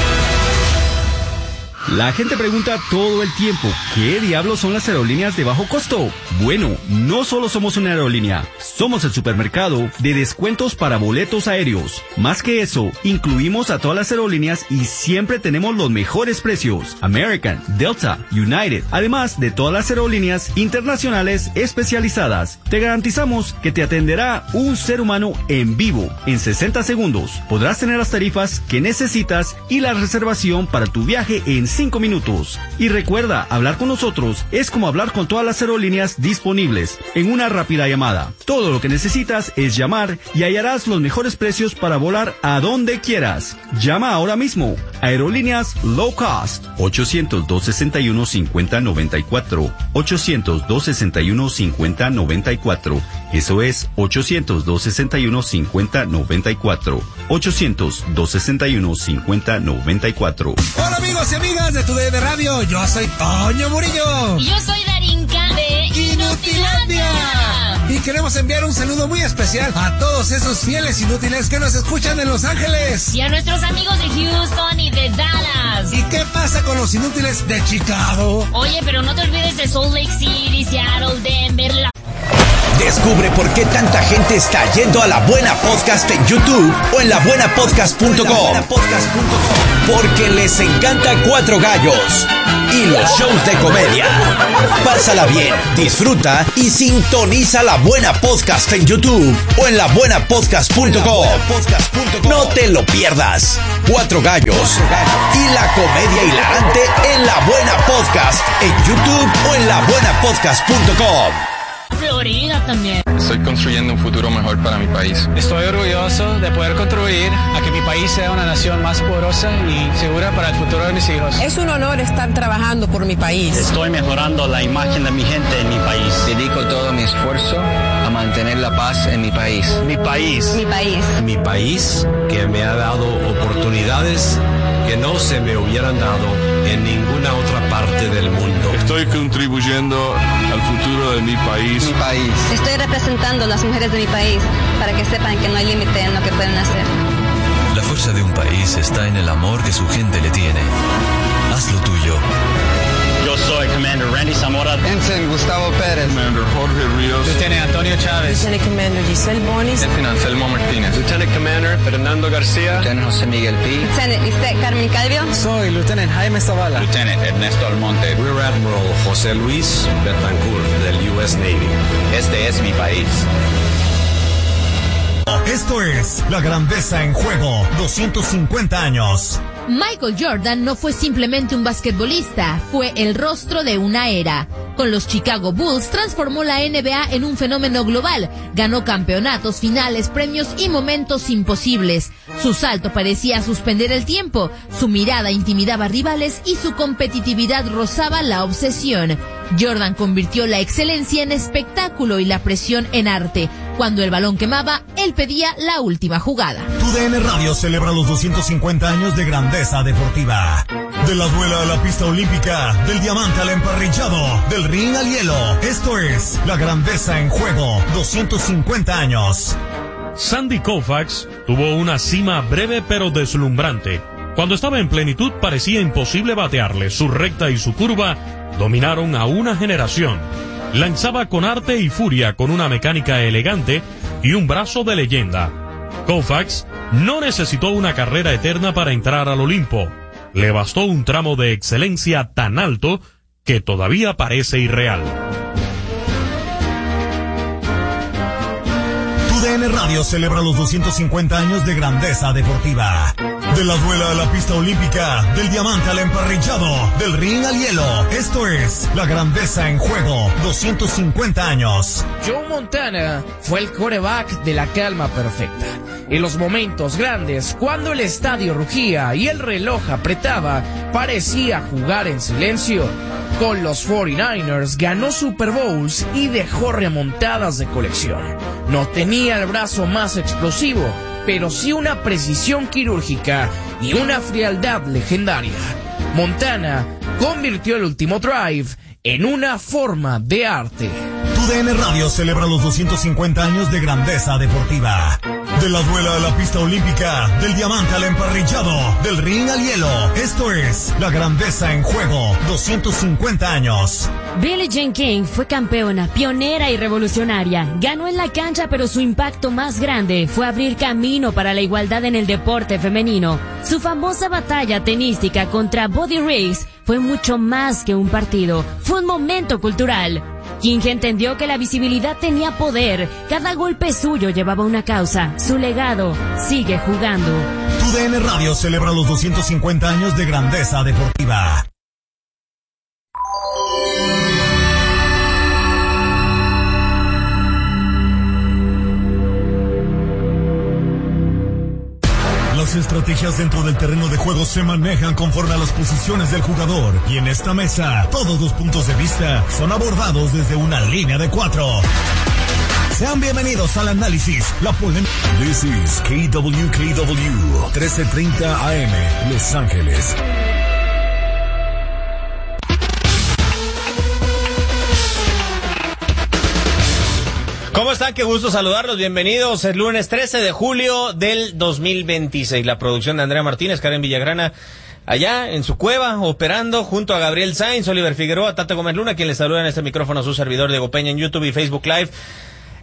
La gente pregunta todo el tiempo, ¿qué diablos son las aerolíneas de bajo costo? Bueno, no solo somos una aerolínea, somos el supermercado de descuentos para boletos aéreos. Más que eso, incluimos a todas las aerolíneas y siempre tenemos los mejores precios. American, Delta, United, además de todas las aerolíneas internacionales especializadas. Te garantizamos que te atenderá un ser humano en vivo. En sesenta segundos podrás tener las tarifas que necesitas y la reservación para tu viaje en cinco minutos. Y recuerda, hablar con nosotros es como hablar con todas las aerolíneas disponibles en una rápida llamada. Todo lo que necesitas es llamar y hallarás los mejores precios para volar a donde quieras. Llama ahora mismo. Aerolíneas Low Cost. ochocientos, dos sesenta y uno, cincuenta noventa y cuatro. ochocientos, dos sesenta y uno, cincuenta noventa y cuatro. Eso es ochocientos, dos sesenta y uno, cincuenta noventa y cuatro. ochocientos, dos sesenta y uno, cincuenta noventa y cuatro. Hola amigos y amigas de tu D N Radio, yo soy Toño Murillo. Y yo soy Darinka de Inutilandia. Y queremos enviar un saludo muy especial a todos esos fieles inútiles que nos escuchan en Los Ángeles. Y a nuestros amigos de Houston y de Dallas. ¿Y qué pasa con los inútiles de Chicago? Oye, pero no te olvides de Salt Lake City, Seattle, Denver, la... Descubre por qué tanta gente está yendo a La Buena Podcast en YouTube o en la buena podcast punto com. Porque les encanta Cuatro Gallos y los shows de comedia. Pásala bien, disfruta y sintoniza La Buena Podcast en YouTube o en la buena podcast punto com. No te lo pierdas. Cuatro Gallos y la comedia hilarante en La Buena Podcast en YouTube o en la buena podcast punto com. Florida también. Estoy construyendo un futuro mejor para mi país. Estoy orgulloso de poder contribuir a que mi país sea una nación más poderosa y segura para el futuro de mis hijos. Es un honor estar trabajando por mi país. Estoy mejorando la imagen de mi gente en mi país. Dedico todo mi esfuerzo a mantener la paz en mi país. Mi país. Mi país. Mi país, que me ha dado oportunidades que no se me hubieran dado en ninguna otra parte del mundo. Estoy contribuyendo al futuro de mi país. Mi país. Estoy representando a las mujeres de mi país para que sepan que no hay límite en lo que pueden hacer. La fuerza de un país está en el amor que su gente le tiene. Haz lo tuyo. Yo soy Commander Randy Zamora. Ensign Gustavo Pérez. Commander Jorge Ríos. Lieutenant Antonio Chávez. Lieutenant Commander Giselle Bonis. Lieutenant Anselmo Martínez. Lieutenant Commander Fernando García. Lieutenant José Miguel Pi. Lieutenant Lisette Carmen Calvio. Soy Lieutenant Jaime Zavala. Lieutenant Ernesto Almonte. Rear Admiral José Luis Betancourt del U S Navy. Este es mi país. Esto es La Grandeza en Juego, doscientos cincuenta años. Michael Jordan no fue simplemente un basquetbolista, fue el rostro de una era. Con los Chicago Bulls transformó la N B A en un fenómeno global, ganó campeonatos, finales, premios y momentos imposibles. Su salto parecía suspender el tiempo, su mirada intimidaba rivales y su competitividad rozaba la obsesión. Jordan convirtió la excelencia en espectáculo y la presión en arte. Cuando el balón quemaba, él pedía la última jugada. Tu D N Radio celebra los doscientos cincuenta años de grandeza deportiva. De la duela a la pista olímpica, del diamante al emparrillado, del ring al hielo. Esto es La Grandeza en Juego, doscientos cincuenta años. Sandy Koufax tuvo una cima breve pero deslumbrante. Cuando estaba en plenitud parecía imposible batearle. Su recta y su curva dominaron a una generación. Lanzaba con arte y furia, con una mecánica elegante y un brazo de leyenda. Koufax no necesitó una carrera eterna para entrar al Olimpo. Le bastó un tramo de excelencia tan alto que todavía parece irreal. Tu D N Radio celebra los doscientos cincuenta años de grandeza deportiva. De la duela a la pista olímpica, del diamante al emparrillado, del ring al hielo. Esto es La Grandeza en Juego, doscientos cincuenta años. Joe Montana fue el quarterback de la calma perfecta. En los momentos grandes, cuando el estadio rugía y el reloj apretaba, parecía jugar en silencio. Con los cuarenta y nueve ers ganó Super Bowls y dejó remontadas de colección. No tenía el brazo más explosivo, pero sí una precisión quirúrgica y una frialdad legendaria. Montana convirtió el último drive en una forma de arte. Tu D N Radio celebra los doscientos cincuenta años de grandeza deportiva. De la duela a la pista olímpica, del diamante al emparrillado, del ring al hielo. Esto es La Grandeza en Juego, doscientos cincuenta años. Billie Jean King fue campeona, pionera y revolucionaria. Ganó en la cancha, pero su impacto más grande fue abrir camino para la igualdad en el deporte femenino. Su famosa batalla tenística contra Buddy Riggs fue mucho más que un partido, fue un momento cultural. King entendió que la visibilidad tenía poder, cada golpe suyo llevaba una causa, su legado sigue jugando. Tu D N Radio celebra los doscientos cincuenta años de grandeza deportiva. Las estrategias dentro del terreno de juego se manejan conforme a las posiciones del jugador. Y en esta mesa, todos los puntos de vista son abordados desde una línea de cuatro. Sean bienvenidos al análisis, la polémica. This is K W K W, trece treinta A M, Los Ángeles. ¿Cómo están? Qué gusto saludarlos. Bienvenidos. El lunes trece de julio del dos mil veintiséis. La producción de Andrea Martínez, Karen Villagrana, allá en su cueva, operando junto a Gabriel Sainz, Oliver Figueroa, Tata Gómez Luna, quien les saluda en este micrófono a su servidor Diego Peña en YouTube y Facebook Live.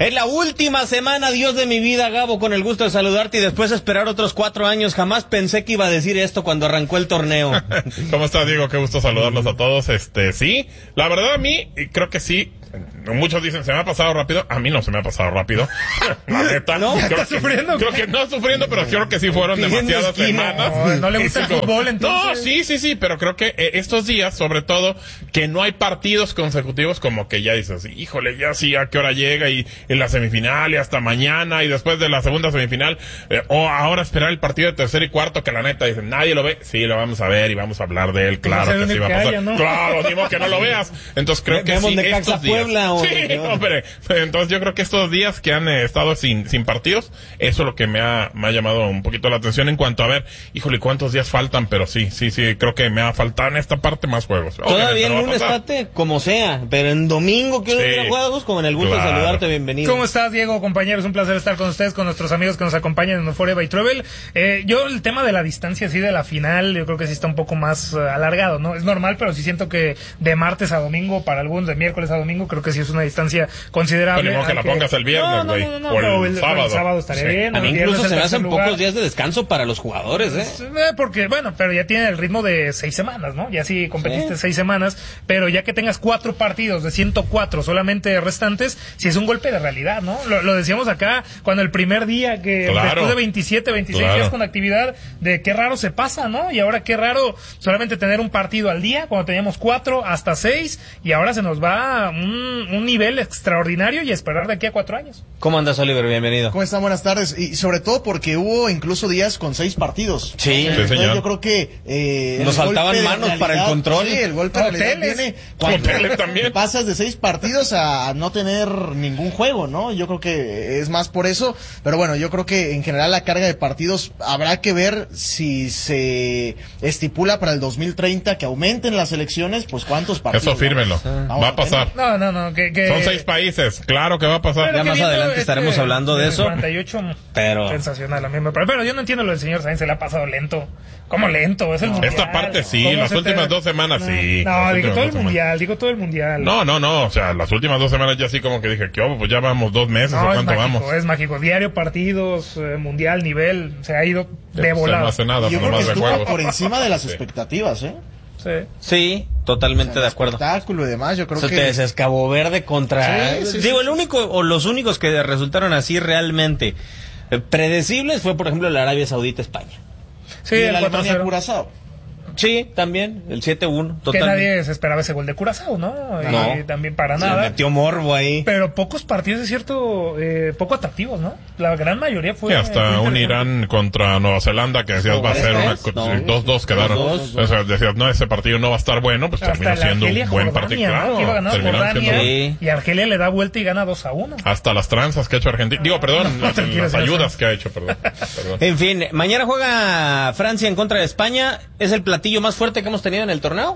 Es la última semana, Dios de mi vida, Gabo, con el gusto de saludarte y después esperar otros cuatro años. Jamás pensé que iba a decir esto cuando arrancó el torneo. ¿Cómo estás, Diego? Qué gusto saludarlos a todos. Este, sí, la verdad a mí, creo que sí. Muchos dicen, se me ha pasado rápido. A mí no se me ha pasado rápido. La neta. ¿No? Creo ¿Estás que, sufriendo? Creo que no sufriendo, pero creo que sí fueron demasiadas semanas. No, no le gusta el fútbol, entonces. No, sí, sí, sí, pero creo que eh, estos días, sobre todo, que no hay partidos consecutivos, como que ya dices, híjole, ya sí, a qué hora llega y en la semifinal y hasta mañana y después de la segunda semifinal, eh, o ahora esperar el partido de tercer y cuarto que la neta dicen, nadie lo ve. Sí, lo vamos a ver y vamos a hablar de él, claro que sí va a pasar. Haya, ¿no? Claro, ni modo que no lo veas. Entonces creo que sí, de estos días. Puebla, o sí, hombre. Entonces yo creo que estos días que han eh, estado sin sin partidos, eso es lo que me ha me ha llamado un poquito la atención en cuanto a ver, híjole, cuántos días faltan, pero sí, sí, sí, creo que me va a faltar en esta parte más juegos. Todavía en lunes estate como sea, pero en domingo quiero ir a juegos, como en el gusto claro. de saludarte, bienvenido. ¿Cómo estás, Diego, compañeros? Un placer estar con ustedes, con nuestros amigos que nos acompañan en Euphoria by Travel. Eh, yo el tema de la distancia, sí, de la final, yo creo que sí está un poco más uh, alargado, ¿no? Es normal, pero sí siento que de martes a domingo, para algunos de miércoles a domingo, creo que sí es una distancia considerable. Pero que la pongas el viernes, güey. No, no, no, o el, no, el sábado. El sábado estaría sí. bien. A mí incluso se me hacen lugar. pocos días de descanso para los jugadores, ¿eh? eh porque, bueno, pero ya tiene el ritmo de seis semanas, ¿no? Ya sí competiste sí. seis semanas, pero ya que tengas cuatro partidos de ciento cuatro solamente restantes, sí es un golpe de realidad, ¿no? Lo, lo decíamos acá cuando el primer día que claro. después de veintisiete, veintiséis claro. días con actividad, de qué raro se pasa, ¿no? Y ahora qué raro solamente tener un partido al día, cuando teníamos cuatro hasta seis, y ahora se nos va un, un nivel extraordinario y esperar de aquí a cuatro años. ¿Cómo andas, Oliver? Bienvenido. ¿Cómo están? Buenas tardes. Y sobre todo porque hubo incluso días con seis partidos. Sí, Entonces, sí señor. Yo creo que eh, nos faltaban manos realidad, para el control. Sí, el golpe de realidad viene cuando también. pasas de seis partidos a, a no tener ningún juego, ¿no? Yo creo que es más por eso. Pero bueno, yo creo que en general la carga de partidos habrá que ver si se estipula para el dos mil treinta que aumenten las elecciones, pues cuántos partidos. Eso fírmenlo. ¿no? Va a pasar. No, no, no. Que, que... Son seis países. Claro que va a pasar. Pero ya más adelante este, estaremos hablando de eso. cuarenta y ocho, pero sensacional a mí me parece. Pero yo no entiendo lo del señor Sainz, se le ha pasado lento. ¿Cómo lento? Es el mundial. Esta parte sí, las últimas te... dos semanas no, sí. No, digo todo el mundial, digo todo el mundial. No, no, no, o sea, las últimas dos semanas ya sí como que dije, ¿qué? Pues ya vamos dos meses, no, ¿o cuánto es mágico, vamos? Es mágico, diario, partidos, eh, mundial, nivel, se ha ido de pues volada. No hace nada, yo creo que de estuvo por encima de las expectativas, ¿eh? Sí. Sí, totalmente o sea, de acuerdo. Espectáculo y demás, yo creo Eso que. te es Cabo Verde contra. Sí, sí, Digo, sí, el único o los únicos que resultaron así realmente eh, predecibles fue, por ejemplo, la Arabia Saudita, España. Sí, y el la Alemania cuatro cero. Curazao. Sí, también, el siete uno. Que nadie se esperaba ese gol de Curazao, ¿no? No. Y también para nada. Se metió morbo ahí. Pero pocos partidos, es cierto, eh, poco atractivos, ¿no? La gran mayoría fue... Sí, hasta un Irán contra Nueva Zelanda que decías no, va a ser una... dos dos quedaron. Dos, dos. O sea, decías, no, ese partido no va a estar bueno, pues hasta terminó siendo un buen partido. ¿no? Iba a ganar Jordania, sí. Y Argelia le da vuelta y gana dos a uno. Hasta las tranzas que ha hecho Argentina. Digo, perdón, no, las, las ayudas que ha hecho, perdón. perdón. En fin, mañana juega Francia en contra de España. ¿Es el platillo más fuerte que hemos tenido en el torneo?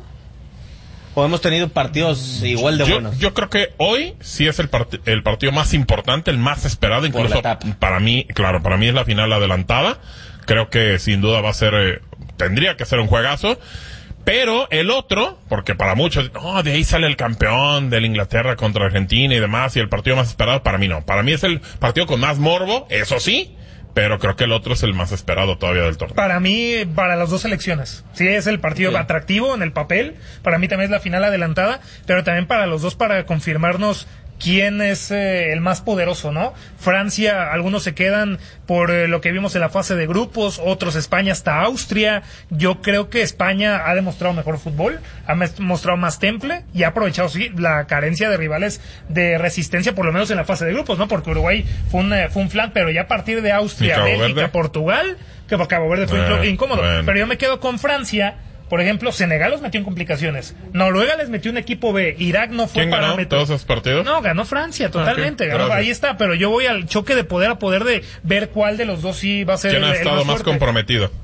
¿O hemos tenido partidos igual de yo, buenos? Yo creo que hoy sí es el, part el partido más importante, el más esperado, incluso para mí, claro, para mí es la final adelantada. Creo que sin duda va a ser, eh, tendría que ser un juegazo. Pero el otro, porque para muchos, no, de ahí sale el campeón de la Inglaterra contra Argentina y demás, y el partido más esperado, para mí no. Para mí es el partido con más morbo, eso sí. Pero creo que el otro es el más esperado todavía del torneo. Para mí, para las dos selecciones. Sí, es el partido sí. atractivo en el papel. Para mí también es la final adelantada. Pero también para los dos para confirmarnos quién es eh, el más poderoso, ¿no? Francia, algunos se quedan por eh, lo que vimos en la fase de grupos, otros España hasta Austria. Yo creo que España ha demostrado mejor fútbol, ha mostrado más temple y ha aprovechado, sí, la carencia de rivales de resistencia, por lo menos en la fase de grupos, ¿no? Porque Uruguay fue un, fue un flan, pero ya a partir de Austria, Bélgica, Verde? Portugal, que por Cabo Verde fue bueno, incómodo. Bueno. Pero yo me quedo con Francia. Por ejemplo, Senegal los metió en complicaciones. Noruega les metió un equipo B. Irak no fue ¿Quién ganó parámetro. todos esos partidos? No, ganó Francia, totalmente. Okay, ganó, ahí está, pero yo voy al choque de poder a poder de ver cuál de los dos sí va a ser ¿Quién el, ha estado el más, más fuerte. comprometido?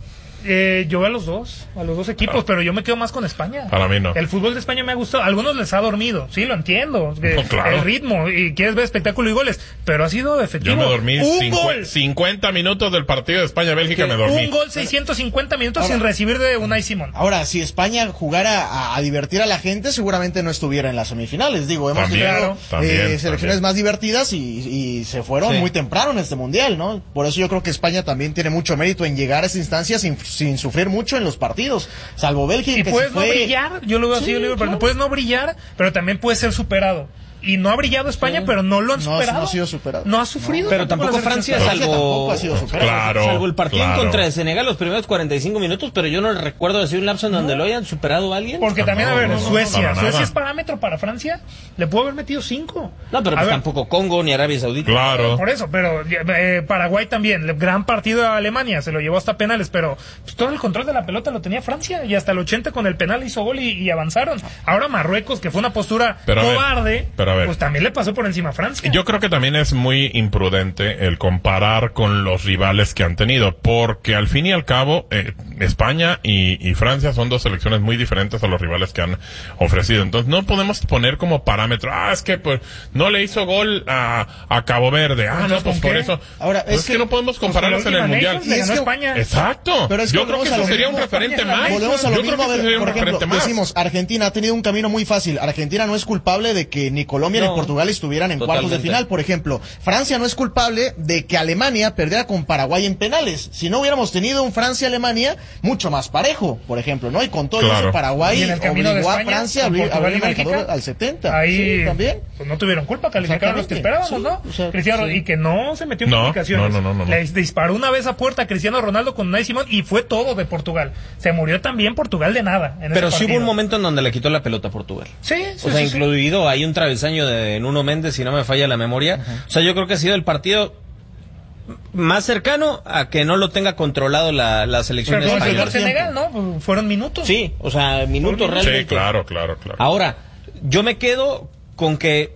Eh, yo a los dos, a los dos equipos, ah. pero yo me quedo más con España. Para mí no. El fútbol de España me ha gustado. A algunos les ha dormido, sí, lo entiendo. No, claro. El ritmo, y quieres ver espectáculo y goles, pero ha sido efectivo. Yo me dormí un cincu- gol. cincuenta minutos del partido de España-Bélgica, me dormí. Un gol, seiscientos cincuenta minutos ahora, sin recibir de Unai Simón. Ahora, si España jugara a, a divertir a la gente, seguramente no estuviera en las semifinales. Digo, hemos también, tenido claro. también, eh, selecciones también. más divertidas y, y se fueron sí. muy temprano en este mundial, ¿no? Por eso yo creo que España también tiene mucho mérito en llegar a esa instancia sin, sin sufrir mucho en los partidos, salvo Bélgica. Y que puedes se fue... no brillar, yo lo veo así, sí, yo lo digo, claro. puedes no brillar, pero también puedes ser superado. Y no ha brillado España, sí. pero no lo han no, superado. No ha sido superado. No ha sufrido. No. Pero tampoco Francia, salvo... tampoco ha sido superado. Claro, salvo el partido claro. contra Senegal los primeros cuarenta y cinco minutos, pero yo no recuerdo decir un lapso en donde no. lo hayan superado a alguien. Porque también, no, a ver, no, Suecia. no, Suecia es parámetro para Francia. Le pudo haber metido cinco. No, pero pues tampoco Congo ni Arabia Saudita. Claro. Por eso, pero eh, Paraguay también. Gran partido a Alemania. Se lo llevó hasta penales, pero pues, todo el control de la pelota lo tenía Francia. Y hasta el ochenta con el penal hizo gol y, y avanzaron. Ahora Marruecos, que fue una postura pero cobarde, ver, pero a ver. pues también le pasó por encima a Francia. Yo creo que también es muy imprudente el comparar con los rivales que han tenido, porque al fin y al cabo eh, España y, y Francia son dos selecciones muy diferentes a los rivales que han ofrecido. Entonces no podemos poner como parámetro, ah, es que pues no le hizo gol a, a Cabo Verde, ah, no, pues por eso. Ahora, pues es que, que no podemos compararlos en el Mundial. Y es que, España. Exacto. Pero es que yo creo que eso sería un referente más. Volvemos a lo yo mismo, creo que a ver, sería por un ejemplo, referente más. decimos, Argentina ha tenido un camino muy fácil. Argentina no es culpable de que ni Colombia no. ni Portugal estuvieran en Totalmente. cuartos de final, por ejemplo. Francia no es culpable de que Alemania perdiera con Paraguay en penales. Si no hubiéramos tenido un Francia-Alemania mucho más parejo, por ejemplo, ¿no? Y con todo claro. eso Paraguay obligó España, a Francia a abrir el marcador al setenta. Ahí sí, también. Pues no tuvieron culpa, calificaron los que esperábamos, sí, ¿no? O sea, Cristiano, sí. y que no se metió en no, complicaciones. No, no, no, no, Le disparó una vez a puerta a Cristiano Ronaldo con Unai Simón y fue todo de Portugal. Se murió también Portugal de nada. En Pero ese sí partido. hubo un momento en donde le quitó la pelota a Portugal. Sí, sí. O sea, sí, incluido sí. hay un travesaño de Nuno Méndez, si no me falla la memoria. Uh-huh. O sea, yo creo que ha sido el partido más cercano a que no lo tenga controlado la, la selección Pero española. Pero Senegal, ¿no? Fueron minutos. Sí, o sea, minutos realmente. Sí, claro, claro, claro. Ahora, yo me quedo con que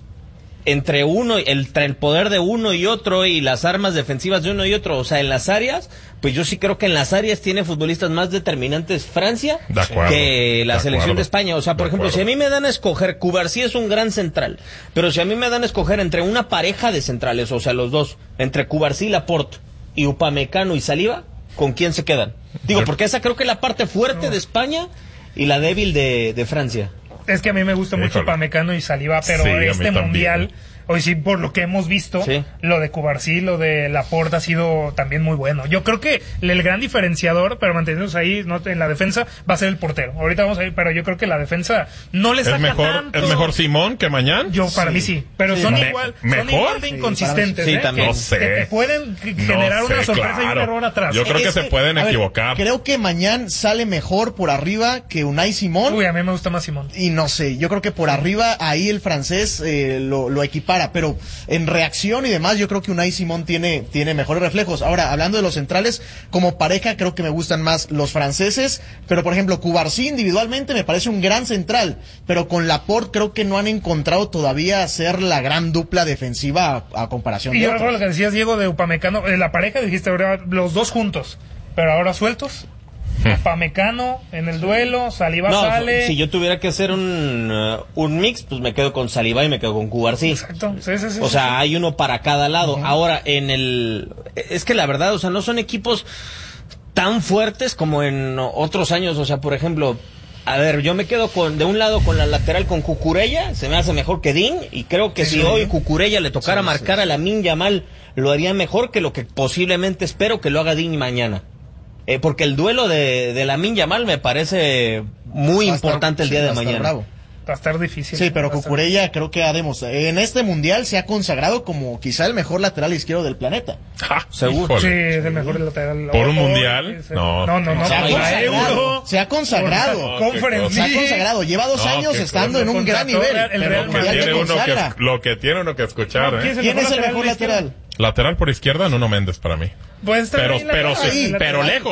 entre uno, el, entre el poder de uno y otro y las armas defensivas de uno y otro, o sea, en las áreas, pues yo sí creo que en las áreas tiene futbolistas más determinantes Francia de acuerdo, que la de selección acuerdo, de España. O sea, por ejemplo, acuerdo. si a mí me dan a escoger, Cubarsí es un gran central, pero si a mí me dan a escoger entre una pareja de centrales, o sea, los dos, entre Cubarsí, Laporte y Upamecano y Saliba, ¿con quién se quedan? Digo, porque esa creo que es la parte fuerte no. de España y la débil de, de Francia. Es que a mí me gusta Híjole. mucho Upamecano y Saliba, pero sí, este mundial... Hoy sí, por lo que hemos visto, sí. lo de Cubarsí, lo de Laporte ha sido también muy bueno. Yo creo que el gran diferenciador, pero manteniéndose ahí ¿no? en la defensa, va a ser el portero. Ahorita vamos a ir, pero yo creo que la defensa no le saca ¿Es mejor, tanto. ¿Es mejor Simón que Mañán? Yo, para sí. mí sí. Pero sí. son, Me, igual, ¿mejor? son igual de inconsistentes. Sí, ¿eh? también. Que, no sé. que te pueden generar no sé, una sorpresa claro. y un error atrás. Yo creo que es se que, pueden ver, equivocar. Creo que Mañán sale mejor por arriba que Unai Simón. Uy, a mí me gusta más Simón. Y no sé, yo creo que por arriba ahí el francés eh, lo, lo equipara, pero en reacción y demás, yo creo que Unai Simón tiene, tiene mejores reflejos. Ahora, hablando de los centrales, como pareja creo que me gustan más los franceses, pero por ejemplo, Cubarsí individualmente me parece un gran central, pero con Laporte creo que no han encontrado todavía ser la gran dupla defensiva a, a comparación y de yo otros. recuerdo lo que decías, Diego, de Upamecano, eh, la pareja dijiste, ahora los dos juntos, pero ahora sueltos. Upamecano en el duelo, Saliba no, sale. Si yo tuviera que hacer un, uh, un mix, pues me quedo con Saliba y me quedo con Cubarsí. Exacto. Sí, sí, sí, o sea, sí. hay uno para cada lado. Uh-huh. Ahora, en el... Es que la verdad, o sea, no son equipos tan fuertes como en otros años. O sea, por ejemplo... A ver, yo me quedo con de un lado con la lateral con Cucurella, se me hace mejor que Dean, y creo que sí, si sí. hoy Cucurella le tocara sí, marcar sí. a Lamine Yamal, lo haría mejor que lo que posiblemente espero que lo haga Dean mañana. Eh, porque el duelo de, de Lamine Yamal me parece muy va importante estar, el día sí, de mañana. Bravo. Va a estar difícil. Sí, pero Cucurella creo que ha demostrado, en este mundial se ha consagrado como quizá el mejor lateral izquierdo del planeta. Ah, seguro. Sí, es el mejor lateral. ¿Por un mundial? No, no, no. no se, ha Euro, se ha consagrado. No, se ha consagrado. Lleva dos no, años estando en un gran nivel. El, el Real Madrid tiene uno que, lo que tiene uno que escuchar. No, ¿quién, ¿eh? ¿Quién es el mejor lateral? Lateral por izquierda, Nuno Méndez para mí. Pues pero, pero, sí, pero lejos.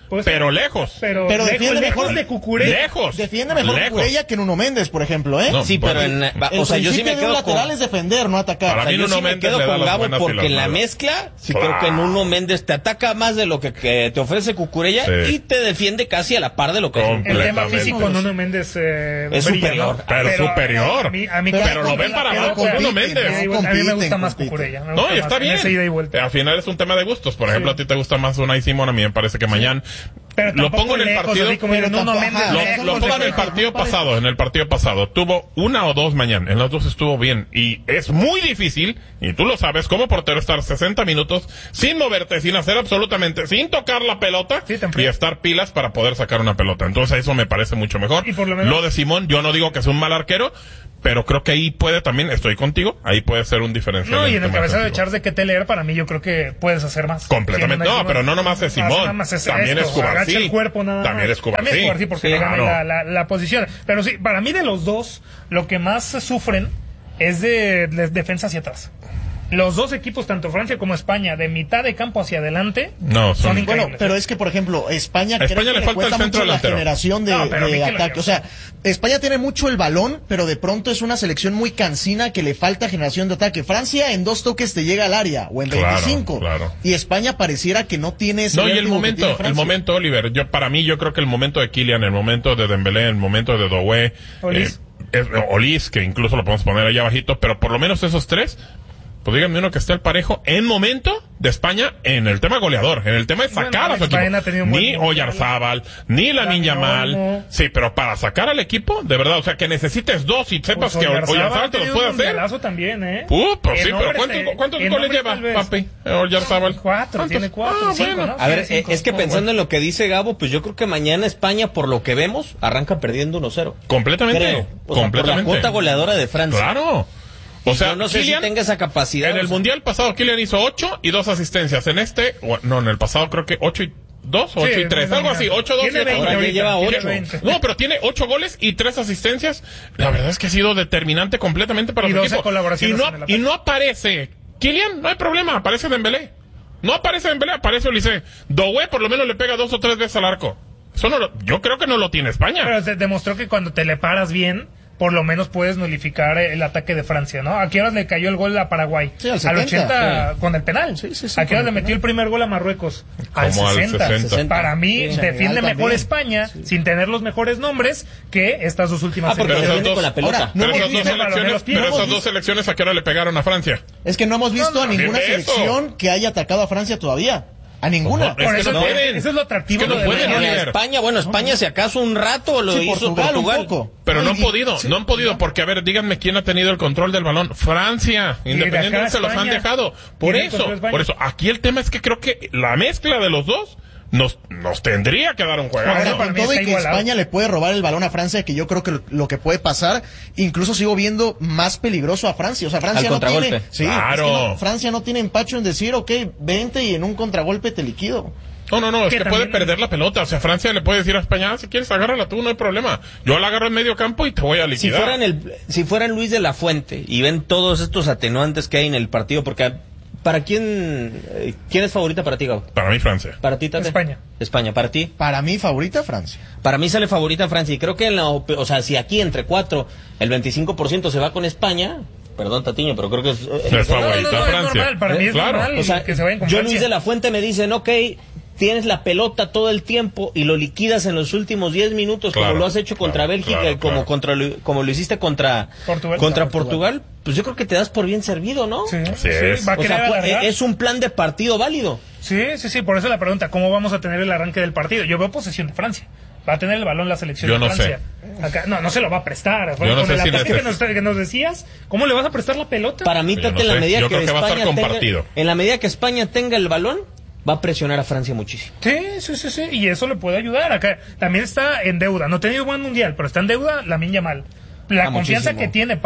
Pues, pero lejos. Pero, pero lejos, defiende lejos mejor de Cucurella. Lejos. Defiende mejor lejos. Cucurella que Nuno Méndez, por ejemplo, ¿eh? No, sí, pero en, el o sea, yo sí me de quedo un lateral con, es defender, no atacar. Para o sea, mí yo Nuno sí me Méndez quedo le da con las Gabo buenas y porque las en la malas. mezcla sí Claro. creo que Nuno Méndez te ataca más de lo que, que te ofrece Cucurella Sí. y te defiende casi a la par de lo que es. El tema físico, Nuno Méndez eh, es brilla, superior. ¿no? Pero, pero superior. A mí, a mí pero, pero, lo ven para abajo Nuno Méndez. A mí me gusta más Cucurella. No, y está bien. Y al final es un tema de gustos. Por ejemplo, sí. a ti te gusta más Unai Simón, a mí me parece que mañana. Pero lo pongo en el lejos, partido. Como pero Nuno lo, Méndez, lo, lejos, lo pongo en el partido pasado. En el partido pasado tuvo una o dos mañana. En las dos estuvo bien. Y es muy difícil, y tú lo sabes, como portero estar sesenta minutos sin moverte, sin hacer absolutamente, sin tocar la pelota sí, y estar pilas para poder sacar una pelota. Entonces eso me parece mucho mejor. Y por lo menos, lo de Simón, yo no digo que es un mal arquero, pero creo que ahí puede también, estoy contigo, ahí puede ser un diferencial. No, y en el cabezado de Charles de Keteler, para mí yo creo que puedes hacer más. Completamente, no, pero no nomás es Simón, nada más es también esto, es Cubarsí. el cuerpo nada también más. es Cubarsí. También es Cubarsí porque sí, le gana claro. la, la, la posición. Pero sí, para mí de los dos, lo que más sufren es de, de defensa hacia atrás. Los dos equipos, tanto Francia como España, de mitad de campo hacia adelante, no, son, son increíbles. Bueno, pero es que, por ejemplo, España, a España creo que le, le falta cuesta el centro mucho delantero. la generación de, no, de ataque. O sea, España tiene mucho el balón, pero de pronto es una selección muy cansina que le falta generación de ataque. Francia en dos toques te llega al área, o en claro, veinticinco. Claro. Y España pareciera que no tiene ese No, y el vértigo que momento, tiene el Francia. momento, Oliver, yo para mí yo creo que el momento de Kylian, el momento de Dembélé, el momento de Doué, Olis, eh, es, Olis, que incluso lo podemos poner allá abajito, pero por lo menos esos tres, pues díganme uno que esté al parejo en momento de España en el tema goleador, en el tema de sacar bueno, a su equipo. Ni Oyarzábal, ni Lamine Yamal. Sí, pero para sacar al equipo, de verdad, o sea, que necesites dos y sepas pues que Oyarzábal te los puede hacer. También, ¿eh? Uh, pues sí, pero hombres, ¿cuántos, eh, ¿cuántos goles lleva, papi? Oyarzábal. Cuatro, tiene cuatro, ah, cinco, bueno. ¿no? A ver, sí, cinco, es que cinco, pensando bueno. en lo que dice Gabo, pues yo creo que mañana España, por lo que vemos, arranca perdiendo uno cero. Completamente. Creo. O sea, completamente. por la cuota goleadora de Francia. Claro. O sea, yo no sé Kylian, si tenga esa capacidad. En el o sea, Mundial pasado, Kylian hizo ocho y dos asistencias. En este, o, no, en el pasado creo que ocho y dos, ocho sí, y tres, algo así, ocho, dos, tiene veinte, ahora ya ahorita, lleva tiene ocho. veinte. No, pero tiene ocho goles y tres asistencias. La verdad es que ha sido determinante completamente para y su doce equipo. colaboraciones Y no, en el ataque. y no aparece Kylian, no hay problema, aparece Dembélé. No aparece Dembélé, aparece Olise. Doué por lo menos le pega dos o tres veces al arco. Eso no lo, yo creo que no lo tiene España. Pero te demostró que cuando te le paras bien, por lo menos puedes nulificar el ataque de Francia, ¿no? ¿A qué horas le cayó el gol a Paraguay? Sí, al al setenta, ochenta, sí. con el penal. Sí, sí, sí, ¿A qué con horas le el metió el primer gol a Marruecos? Al Como al sesenta. sesenta. Para mí, Sí, defiende Senegal mejor también. España, Sí. sin tener los mejores nombres, que estas dos últimas Ah, porque Pero defiende esas con dos- la pelota. Ahora, no Pero hemos esas dos visto el balón de selecciones, los pies, pero hemos esas dos visto- selecciones, ¿a qué hora le pegaron a Francia? Es que no hemos visto No, no, a ninguna eso. selección que haya atacado a Francia todavía. A ninguna. Es Por que eso, no pueden. eso es lo atractivo Es que no de pueden, de- Ni a Oliver. España, bueno, España si acaso un rato lo Sí, hizo Portugal, Portugal. un poco. Pero no han Y- podido, sí, no han podido, porque a ver, díganme quién ha tenido el control del balón. Francia, Y de independientemente acá se los han España. dejado. Por Tiene eso, control España. por eso, aquí el tema es que creo que la mezcla de los dos nos, nos tendría que dar un juego. Ahora, Ahora, para con mí todo y está que igualado. España le puede robar el balón a Francia, que yo creo que lo, lo que puede pasar, incluso sigo viendo más peligroso a Francia. O sea, Francia Al no contragolpe. tiene, sí, Claro. es que no, Francia no tiene empacho en decir, ok, vente y en un contragolpe te liquido. No, no, no, es Que que puede también- perder la pelota. O sea, Francia le puede decir a España, ah, si quieres agárrala tú, no hay problema. Yo la agarro en medio campo y te voy a Si liquidar. fueran el, si fueran Luis de la Fuente y ven todos estos atenuantes que hay en el partido, porque ¿para quién, eh, quién es favorita para ti, Gabo? Para mí, Francia. Para ti, Tate? España. España, para ti. Para mí, favorita Francia. Para mí sale favorita Francia y creo que en la, op- o sea, si aquí entre cuatro el veinticinco por ciento se va con España, perdón Tatiño, pero creo que es, Es favorita no, no, no, es Francia. normal, para mí es Claro. normal o sea, que se vayan con yo Francia. Luis de la Fuente me dicen, ok, tienes la pelota todo el tiempo y lo liquidas en los últimos diez minutos Claro, como lo has hecho contra claro, Bélgica claro, y como claro. contra lo- como lo hiciste contra Portugal. contra Portugal. Portugal, pues yo creo que te das por bien servido, ¿no? Sí, Así sí, es. va a O querer sea, pues, alargar. es un plan de partido válido. Sí, sí, sí, por eso la pregunta, ¿cómo vamos a tener el arranque del partido? Yo veo posesión de Francia. Va a tener el balón la selección Yo de no Francia. Acá, no, no se lo va a prestar. Yo no Con sé el si ataque neces- que nos, que nos decías, ¿cómo le vas a prestar la pelota? Para mí, Yo Tate, no en la sé. medida Yo que creo que va a estar España tenga, compartido. en la medida que España tenga el balón, va a presionar a Francia muchísimo. Sí, sí, sí, sí, y eso le puede ayudar. Acá también está en deuda. No ha tenido buen mundial, pero está en deuda Lamine Yamal. La Ah, confianza muchísimo. que tiene para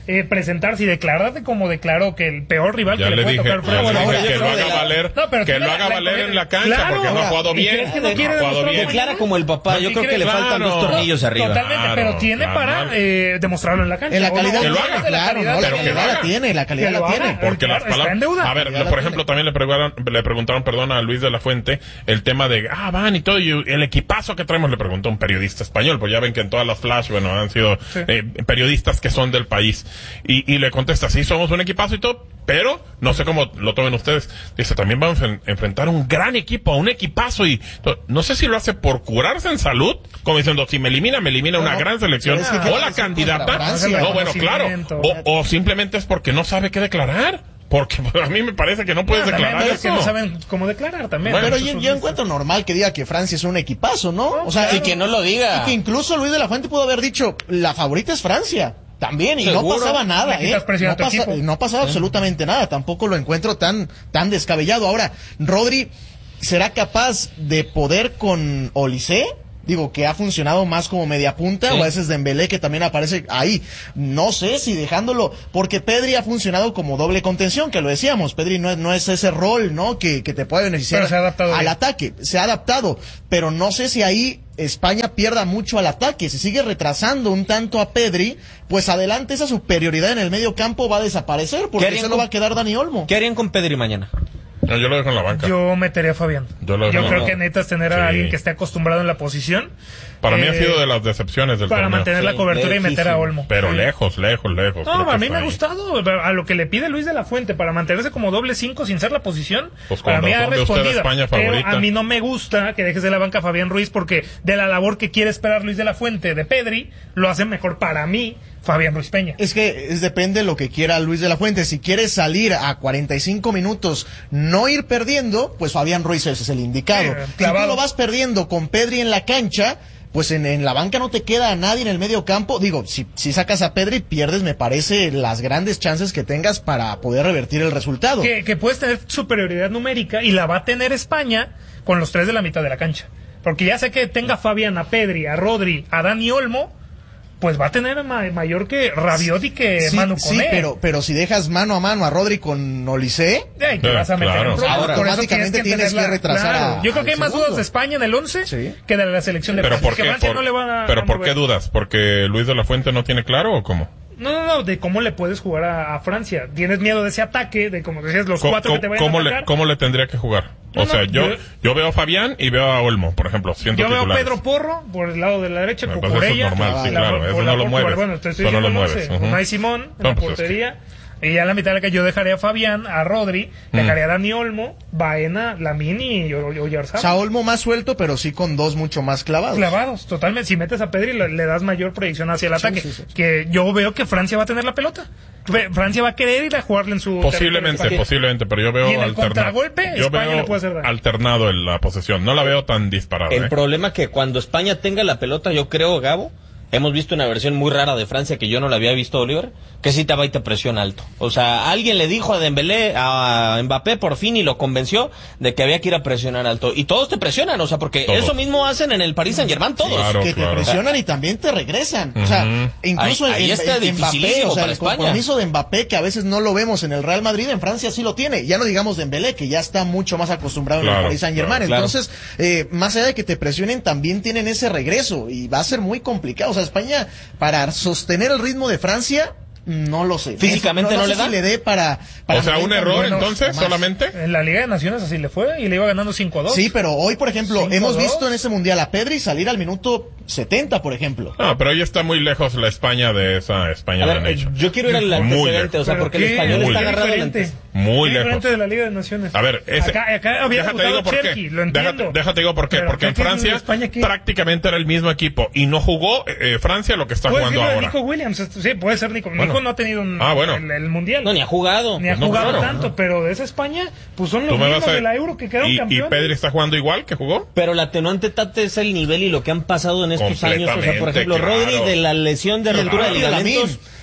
eh, presentarse y declararte como declaró que el peor rival ya que le, le puede dije, tocar fue ya le ahora, dije que lo haga la... valer, no, pero que lo la, haga la, valer la, en la cancha, claro, porque no ha jugado bien. Que no, no ha jugado bien. Declara como el papá, yo creo que le faltan claro, dos tornillos arriba. Totalmente, claro, pero tiene claro, para eh, demostrarlo en la cancha. En la calidad que lo tiene, haga, claro, no, la pero que calidad lo la tiene, la calidad la tiene. Porque claro, las palabras, a ver, Ya por la ejemplo, tiene. también le preguntaron, le preguntaron, perdón, a Luis de la Fuente, el tema de, ah, van y todo, y el equipazo que traemos, le preguntó un periodista español, pues ya ven que en todas las flash, bueno, han sido sí. eh, periodistas que son del país, y, y le contesta, sí, somos un equipazo y todo, pero no sé cómo lo tomen ustedes. Dice, también vamos a en- enfrentar un gran equipo, a un equipazo, y to- no sé si lo hace por curarse en salud, como diciendo, si me elimina, me elimina No, una no, gran selección, es que ¿qué o vas a la hacer candidata, contra Francia? no, bueno, claro, o, o simplemente es porque no sabe qué declarar. Porque a mí me parece que no puedes Bueno, declarar también es eso. que no saben cómo declarar también. Bueno, Pero Eso yo, es yo un- encuentro normal que diga que Francia es un equipazo, ¿no? O sea, Y que no lo diga. y que incluso Luis de la Fuente pudo haber dicho, la favorita es Francia. También, y no Seguro. pasaba nada, Le ¿eh? quitas presión No, a tu pasa- equipo. no pasaba absolutamente nada. Tampoco lo encuentro tan, tan descabellado. Ahora, Rodri, ¿será capaz de poder con Olise? Digo, que ha funcionado más como media punta, Sí. o a veces Dembélé, que también aparece ahí. No sé si dejándolo, porque Pedri ha funcionado como doble contención, que lo decíamos. Pedri no es, no es ese rol, ¿no? Que, que te puede beneficiar Pero se ha adaptado al bien. ataque. Se ha adaptado, pero no sé si ahí España pierda mucho al ataque. Si sigue retrasando un tanto a Pedri, pues adelante esa superioridad en el medio campo va a desaparecer, porque harían solo con- va a quedar Dani Olmo. ¿Qué harían con Pedri mañana? No, yo lo dejo en la banca. Yo metería a Fabián. Yo lo- Yo no, creo no. que necesitas tener a Sí. alguien que esté acostumbrado en la posición. Para mí ha eh, sido de las decepciones del para torneo. mantener la Sí, cobertura y meter a lejísimo. Olmo. Pero Sí. lejos, lejos, lejos. Creo No, que a mí está me ha ahí. gustado. A lo que le pide Luis de la Fuente para mantenerse como doble cinco sin ser la posición. Pues con para mí ha razón de usted, respondido. España Pero favorita. a mí no me gusta que dejes de la banca a Fabián Ruiz porque de la labor que quiere esperar Luis de la Fuente de Pedri, lo hace mejor para mí Fabián Ruiz Peña. Es que es depende de lo que quiera Luis de la Fuente. Si quiere salir a cuarenta y cinco minutos, no ir perdiendo, pues Fabián Ruiz ese es el indicado. Sí, si clavado. tú lo vas perdiendo con Pedri en la cancha, pues en, en la banca no te queda a nadie en el medio campo. Digo, si, si sacas a Pedri, pierdes, me parece, las grandes chances que tengas para poder revertir el resultado. Que, que puedes tener superioridad numérica y la va a tener España con los tres de la mitad de la cancha. Porque ya sé que tenga a Fabián, a Pedri, a Rodri, a Dani Olmo, pues va a tener ma- mayor que Rabiot y que Sí, Manu sí, Koné. pero, pero si dejas mano a mano a Rodri con Olise, Ay, te Eh, vas a meter claro. en problemas. Ahora, Por eso automáticamente tienes tenerla- que retrasar claro. a- Yo creo que hay al más segundo. dudas de España en el once Sí. que de la selección de Pero Francia. ¿por Que qué? Francia Por- no le van a, ¿Pero a por qué mover. dudas? ¿Porque Luis de la Fuente no tiene claro o cómo? No, no, no, de cómo le puedes jugar a, a Francia. Tienes miedo de ese ataque, de como decías, los ¿Cómo, cuatro que te vayan cómo a le, atacar. ¿Cómo le tendría que jugar? No, O sea, no, yo, yo- yo veo a Fabián y veo a Olmo, por ejemplo, siendo Yo veo a titulares. Pedro Porro por el lado de la derecha, Bueno, con pues eso es Cucurella. normal, sí, la- claro, por eso la no lo por- mueves, Bueno, te estoy eso no diciendo lo el mueves, once. ujú. Unai Simón en No, la pues es que- portería. Y ya en la mitad de la que yo dejaría a Fabián, a Rodri, Mm. dejaría a Dani Olmo, Baena, Lamini y o Oyarzabal. sea, Olmo más suelto, pero sí con dos mucho más clavados. Clavados, totalmente. Si metes a Pedri le, le das mayor proyección hacia el Sí, ataque. sí, sí. Que yo veo que Francia va a tener la pelota. Ve- Francia va a querer ir a jugarle en su Posiblemente, territorio. posiblemente, pero yo veo Y en el alternado. contragolpe, Yo España veo le puede hacer daño. alternado en la posesión. No la veo tan disparada. El ¿eh? problema es que cuando España tenga la pelota, yo creo, Gabo, hemos visto una versión muy rara de Francia que yo no la había visto, Oliver, que sí te va y te presiona alto. O sea, alguien le dijo a Dembélé, a Mbappé por fin y lo convenció de que había que ir a presionar alto. Y todos te presionan, o sea, porque Todos. eso mismo hacen en el Paris Saint-Germain todos. Claro, que te claro. presionan y también te regresan. O sea, Ujú. incluso Ahí- ahí en, está en- en Mbappé, dificilísimo o sea, para el España. compromiso de Mbappé, que a veces no lo vemos en el Real Madrid, en Francia sí lo tiene. Ya no digamos de Dembélé, que ya está mucho más acostumbrado en Claro, el Paris Saint-Germain. claro, claro. Entonces, eh, más allá de que te presionen, también tienen ese regreso y va a ser muy complicado. O sea, España, para sostener el ritmo de Francia, no lo sé. Físicamente no sé le da. si le dé para, para O sea, un noventa error minutos entonces, o más. solamente. En la Liga de Naciones así le fue y le iba ganando cinco a dos. Sí, pero hoy, por ejemplo, cinco hemos dos. visto en ese mundial a Pedri salir al minuto setenta, por ejemplo. No, pero ahí está muy lejos la España de esa España A de ver, la eh, Nation. yo quiero ir al Muy antecedente, lejos. o sea, Pero porque el qué- español muy está lejos. agarrado al diferente. antecedente. Muy Qué lejos. diferente de la Liga de Naciones. A ver, ese, acá, acá había déjate debutado digo por Cherki, qué. lo entiendo. Déjate, déjate digo por qué. Pero Porque en ¿qué tiene Francia España aquí? prácticamente era el mismo equipo y no jugó eh, Francia lo que está Puede jugando ser de ahora. Nico Williams, esto- sí, puede ser Nico. Bueno. Nico no ha tenido un, Ah, bueno. el, el mundial. No, ni ha jugado. Ni ha Pues no, jugado claro. tanto, pero de esa España, pues son Tú los me mismos vas a- de la Euro que quedaron y, y campeones. Pedri está jugando igual que jugó. Pero la atenuante, Tate, es el nivel y lo que han pasado en estos años. O sea, por Completamente, ejemplo, claro. Rodri de la lesión de Y el rotura de propio ligamentos. Lamine.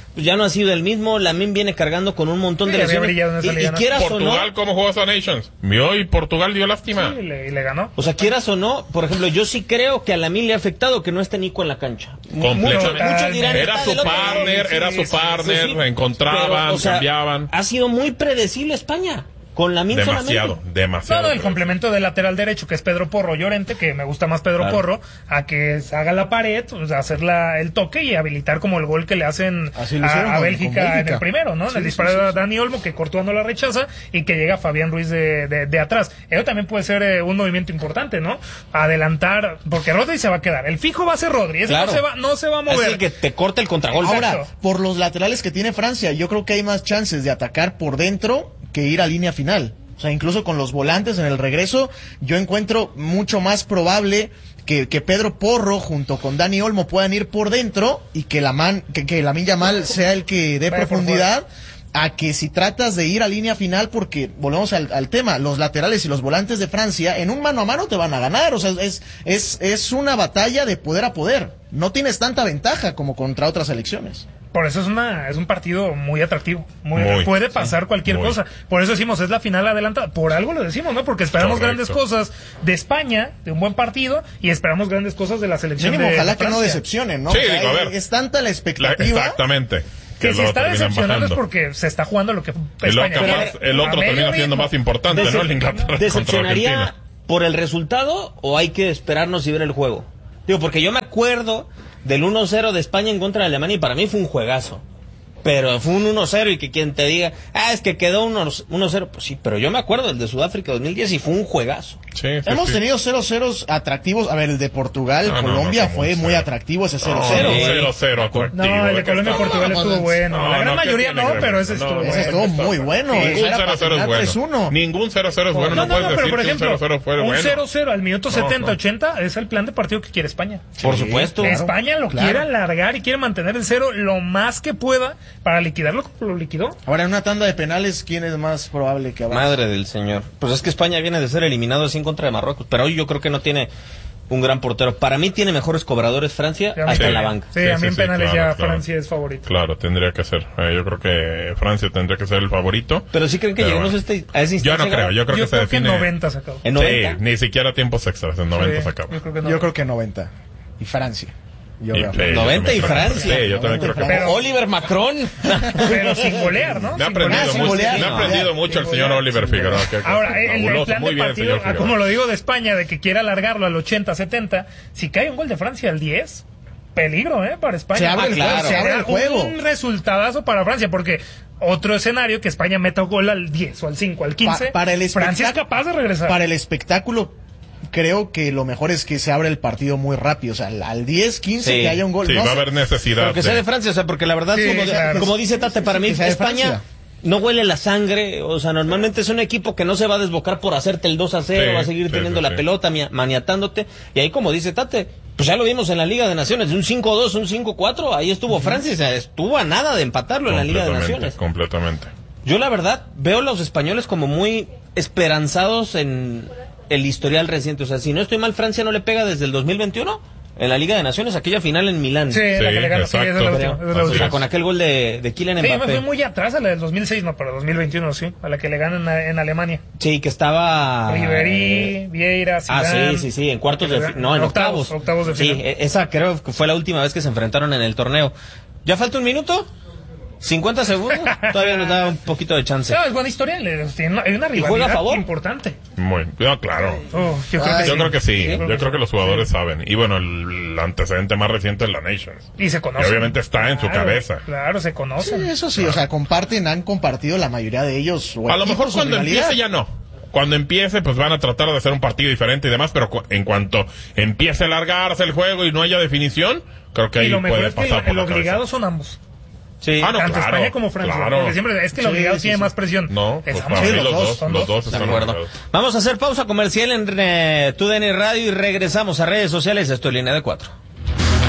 pues ya no ha sido el mismo. Lamine viene cargando con un montón Sí, de había lesiones. brillado en esa Y, y liga, ¿no? quieras o Portugal, no, ¿cómo jugó esa Nations? Vio y Portugal dio lástima. Sí, y le, y le ganó. o sea, quieras o no, por ejemplo, yo sí creo que a Lamine le ha afectado que no esté Nico en la cancha. Completamente. Muchos dirán, Era está su del otro partner, lado. era Sí, su sí, partner, sí, sí. encontraban, Pero, o sea, cambiaban. ha sido muy predecible España. Con Lamine Demasiado, solamente. demasiado. No, no, el complemento del lateral derecho, que es Pedro Porro Llorente, que me gusta más Pedro Claro. Porro, a que haga la pared, o sea, hacer la, el toque y habilitar como el gol que le hacen Así lo hicieron a, a con- Bélgica, con Bélgica. en el primero, ¿no? En Sí, el sí, disparo sí, de sí. Dani Olmo, que Courtois no la rechaza, y que llega Fabián Ruiz de, de, de atrás. Eso también puede ser eh, un movimiento importante, ¿no? Adelantar, porque Rodri se va a quedar. El fijo va a ser Rodri, ese Claro. no, se va, no se va a mover. Es el que te corta el contragolpe. Ahora, por los laterales que tiene Francia, yo creo que hay más chances de atacar por dentro que ir a línea final. O sea, incluso con los volantes en el regreso, yo encuentro mucho más probable que, que Pedro Porro junto con Dani Olmo puedan ir por dentro y que la man, que, que Lamine Yamal sea el que dé Vaya por profundidad, a que si tratas de ir a línea final, porque volvemos al, al tema, los laterales y los volantes de Francia en un mano a mano te van a ganar. O sea, es, es, es una batalla de poder a poder. No tienes tanta ventaja como contra otras selecciones. Por eso es una es un partido muy atractivo. Muy, Muy, puede pasar cualquier muy. cosa. Por eso decimos, es la final adelantada. Por algo lo decimos, ¿no? Porque esperamos Correcto. grandes cosas de España, de un buen partido, y esperamos grandes cosas de la selección Mínimo, de ojalá de que no Francia. decepcionen, ¿no? Sí, O sea, digo, a ver. es tanta la La- expectativa. exactamente. Que si luego está terminan decepcionando es bajando. porque se está jugando lo que Y luego España capaz quiere. el A otro medio termina siendo ritmo. más importante, ¿no? El Inglaterra contra ¿Decepcionaría Argentina. por el resultado o hay que esperarnos y ver el juego? Digo, porque yo me acuerdo del uno cero de España en contra de Alemania y para mí fue un juegazo. Pero fue un uno cero y que quien te diga, ah, es que quedó uno cero. Pues sí, pero yo me acuerdo del de Sudáfrica dos mil diez y fue un juegazo. Sí, sí, Hemos sí. tenido cero ceros atractivos. A ver, el de Portugal, No, no, Colombia no, como fue un muy cero. atractivo ese cero No, cero. no, güey. cero cero atractivo. No, el de ¿qué Colombia está? Portugal estuvo bueno. No, La gran no, ¿qué mayoría tiene no, que ver? pero ese No, estuvo ese bueno. estuvo muy bueno. Ningún Ese era cero para cero es final tres bueno. uno. Ningún cero cero es bueno. No, No no, puedes no, pero decir por que un ejemplo, cero cero fue un bueno. cero cero al minuto No, setenta no. ochenta es el plan de partido que quiere España. Por supuesto. España lo claro. quiere alargar y quiere mantener el cero lo más que pueda para liquidarlo como lo liquidó. Ahora, en una tanda de penales, ¿quién es más probable que avance? Madre del señor. Pues es que España viene de ser eliminado así en contra de Marruecos, pero hoy yo creo que no tiene un gran portero. Para mí tiene mejores cobradores Francia Sí, a mí hasta en la también. banca. Sí, a mí Sí, en sí, penales claro, ya claro. Francia es favorito. Claro, tendría que ser. Eh, yo creo que Francia tendría que ser el favorito. Pero sí creen que Pero lleguemos bueno. a, este, a esa Yo instancia. no creo, yo creo Yo que se creo que en define. noventa se acabó. ¿En Sí, noventa? ni siquiera tiempos extras, en noventa Sí, se acaba. yo creo que Yo no. creo que noventa. Y Francia. Yo Y- veo. sí, yo noventa y también creo. Francia. Sí, yo también creo que Pero- Oliver Macron. Pero sin golear, ¿no? Me ha Sin aprendido golear. sin mucho, golear, me ha sin aprendido golear, mucho sin el señor golear, Oliver sin Figueroa. golear. que- que Ahora, el, el fabuloso, plan muy de bien, partido, señor ah, Figueroa. como lo digo de España, de que quiere alargarlo al ochenta setenta, si cae un gol de Francia al diez, peligro, ¿eh? Para España. Se abre el juego, se Será abre el juego. un resultadazo para Francia, porque otro escenario que España meta gol al diez o al cinco, al quince, Pa- para el Francia es espectac- capaz de regresar. Para el espectáculo, creo que lo mejor es que se abre el partido muy rápido. O sea, al- al diez, quince, Sí. que haya un gol. Sí, No va a sé. haber necesidad. Pero que sea de- de Francia, o sea, porque la verdad, Sí, como, claro. como dice Tate, para mí Que sea de España Francia. no huele la sangre, o sea, normalmente es un equipo que no se va a desbocar por hacerte el dos a cero, Sí, va a seguir sí, teniendo sí, la sí. pelota, mia- maniatándote, y ahí como dice Tate, pues ya lo vimos en la Liga de Naciones, de un cinco dos, un cinco cuatro, ahí estuvo Francia, o sea, estuvo a nada de empatarlo en la Liga de Completamente, Naciones. completamente. Yo la verdad veo a los españoles como muy esperanzados en el historial reciente, o sea, si no estoy mal, Francia no le pega desde el dos mil veintiuno en la Liga de Naciones, aquella final en Milán. Sí, la Sí, que le ganó, sí, esa es la exacto. última, esa es la Así O última. sea, es. con aquel gol de, de Kylian Sí, yo me Mbappé. fui muy atrás a la del dos mil seis, no, pero dos mil veintiuno sí, a la que le ganan a- en Alemania. Sí, que estaba... Ribery, Vieira, Ah, Zidane. sí, sí, sí, en cuartos Que de... le fi- dan- No, en octavos. Octavos de Sí, final. e- esa creo que fue la última vez que se enfrentaron en el torneo. ¿Ya falta un minuto? ¿cincuenta segundos? Todavía nos da un poquito de chance. No, es buena historia, le- tiene una- hay una ¿Y juega a rivalidad favor? importante. Muy, no, claro. Oh, yo creo que Yo sí. creo que sí, Yo creo yo que creo que sí. los jugadores saben. Y bueno, el antecedente más reciente es la Nations. Y se conocen. Y obviamente está en su Claro, cabeza. Claro, se Sí, conocen. eso sí, o sea, comparten, han compartido la mayoría de ellos. o A lo equipos mejor o cuando rivalidad. empiece ya no. Cuando empiece, pues van a tratar de hacer un partido diferente y demás, pero cu- en cuanto empiece a alargarse el juego y no haya definición, creo que Y ahí lo mejor puede es que pasar el por la obligado cabeza. son ambos. Sí. Ah, no, Tanto claro, España como Francia. claro. Porque siempre es que el Sí, obligado sí, tiene sí. más presión. No, pues Estamos- para sí, mí los dos, son los dos De están acuerdo. obligados. Vamos a hacer pausa comercial en eh, TUDN Radio y regresamos a redes sociales. Esto es Línea de Cuatro.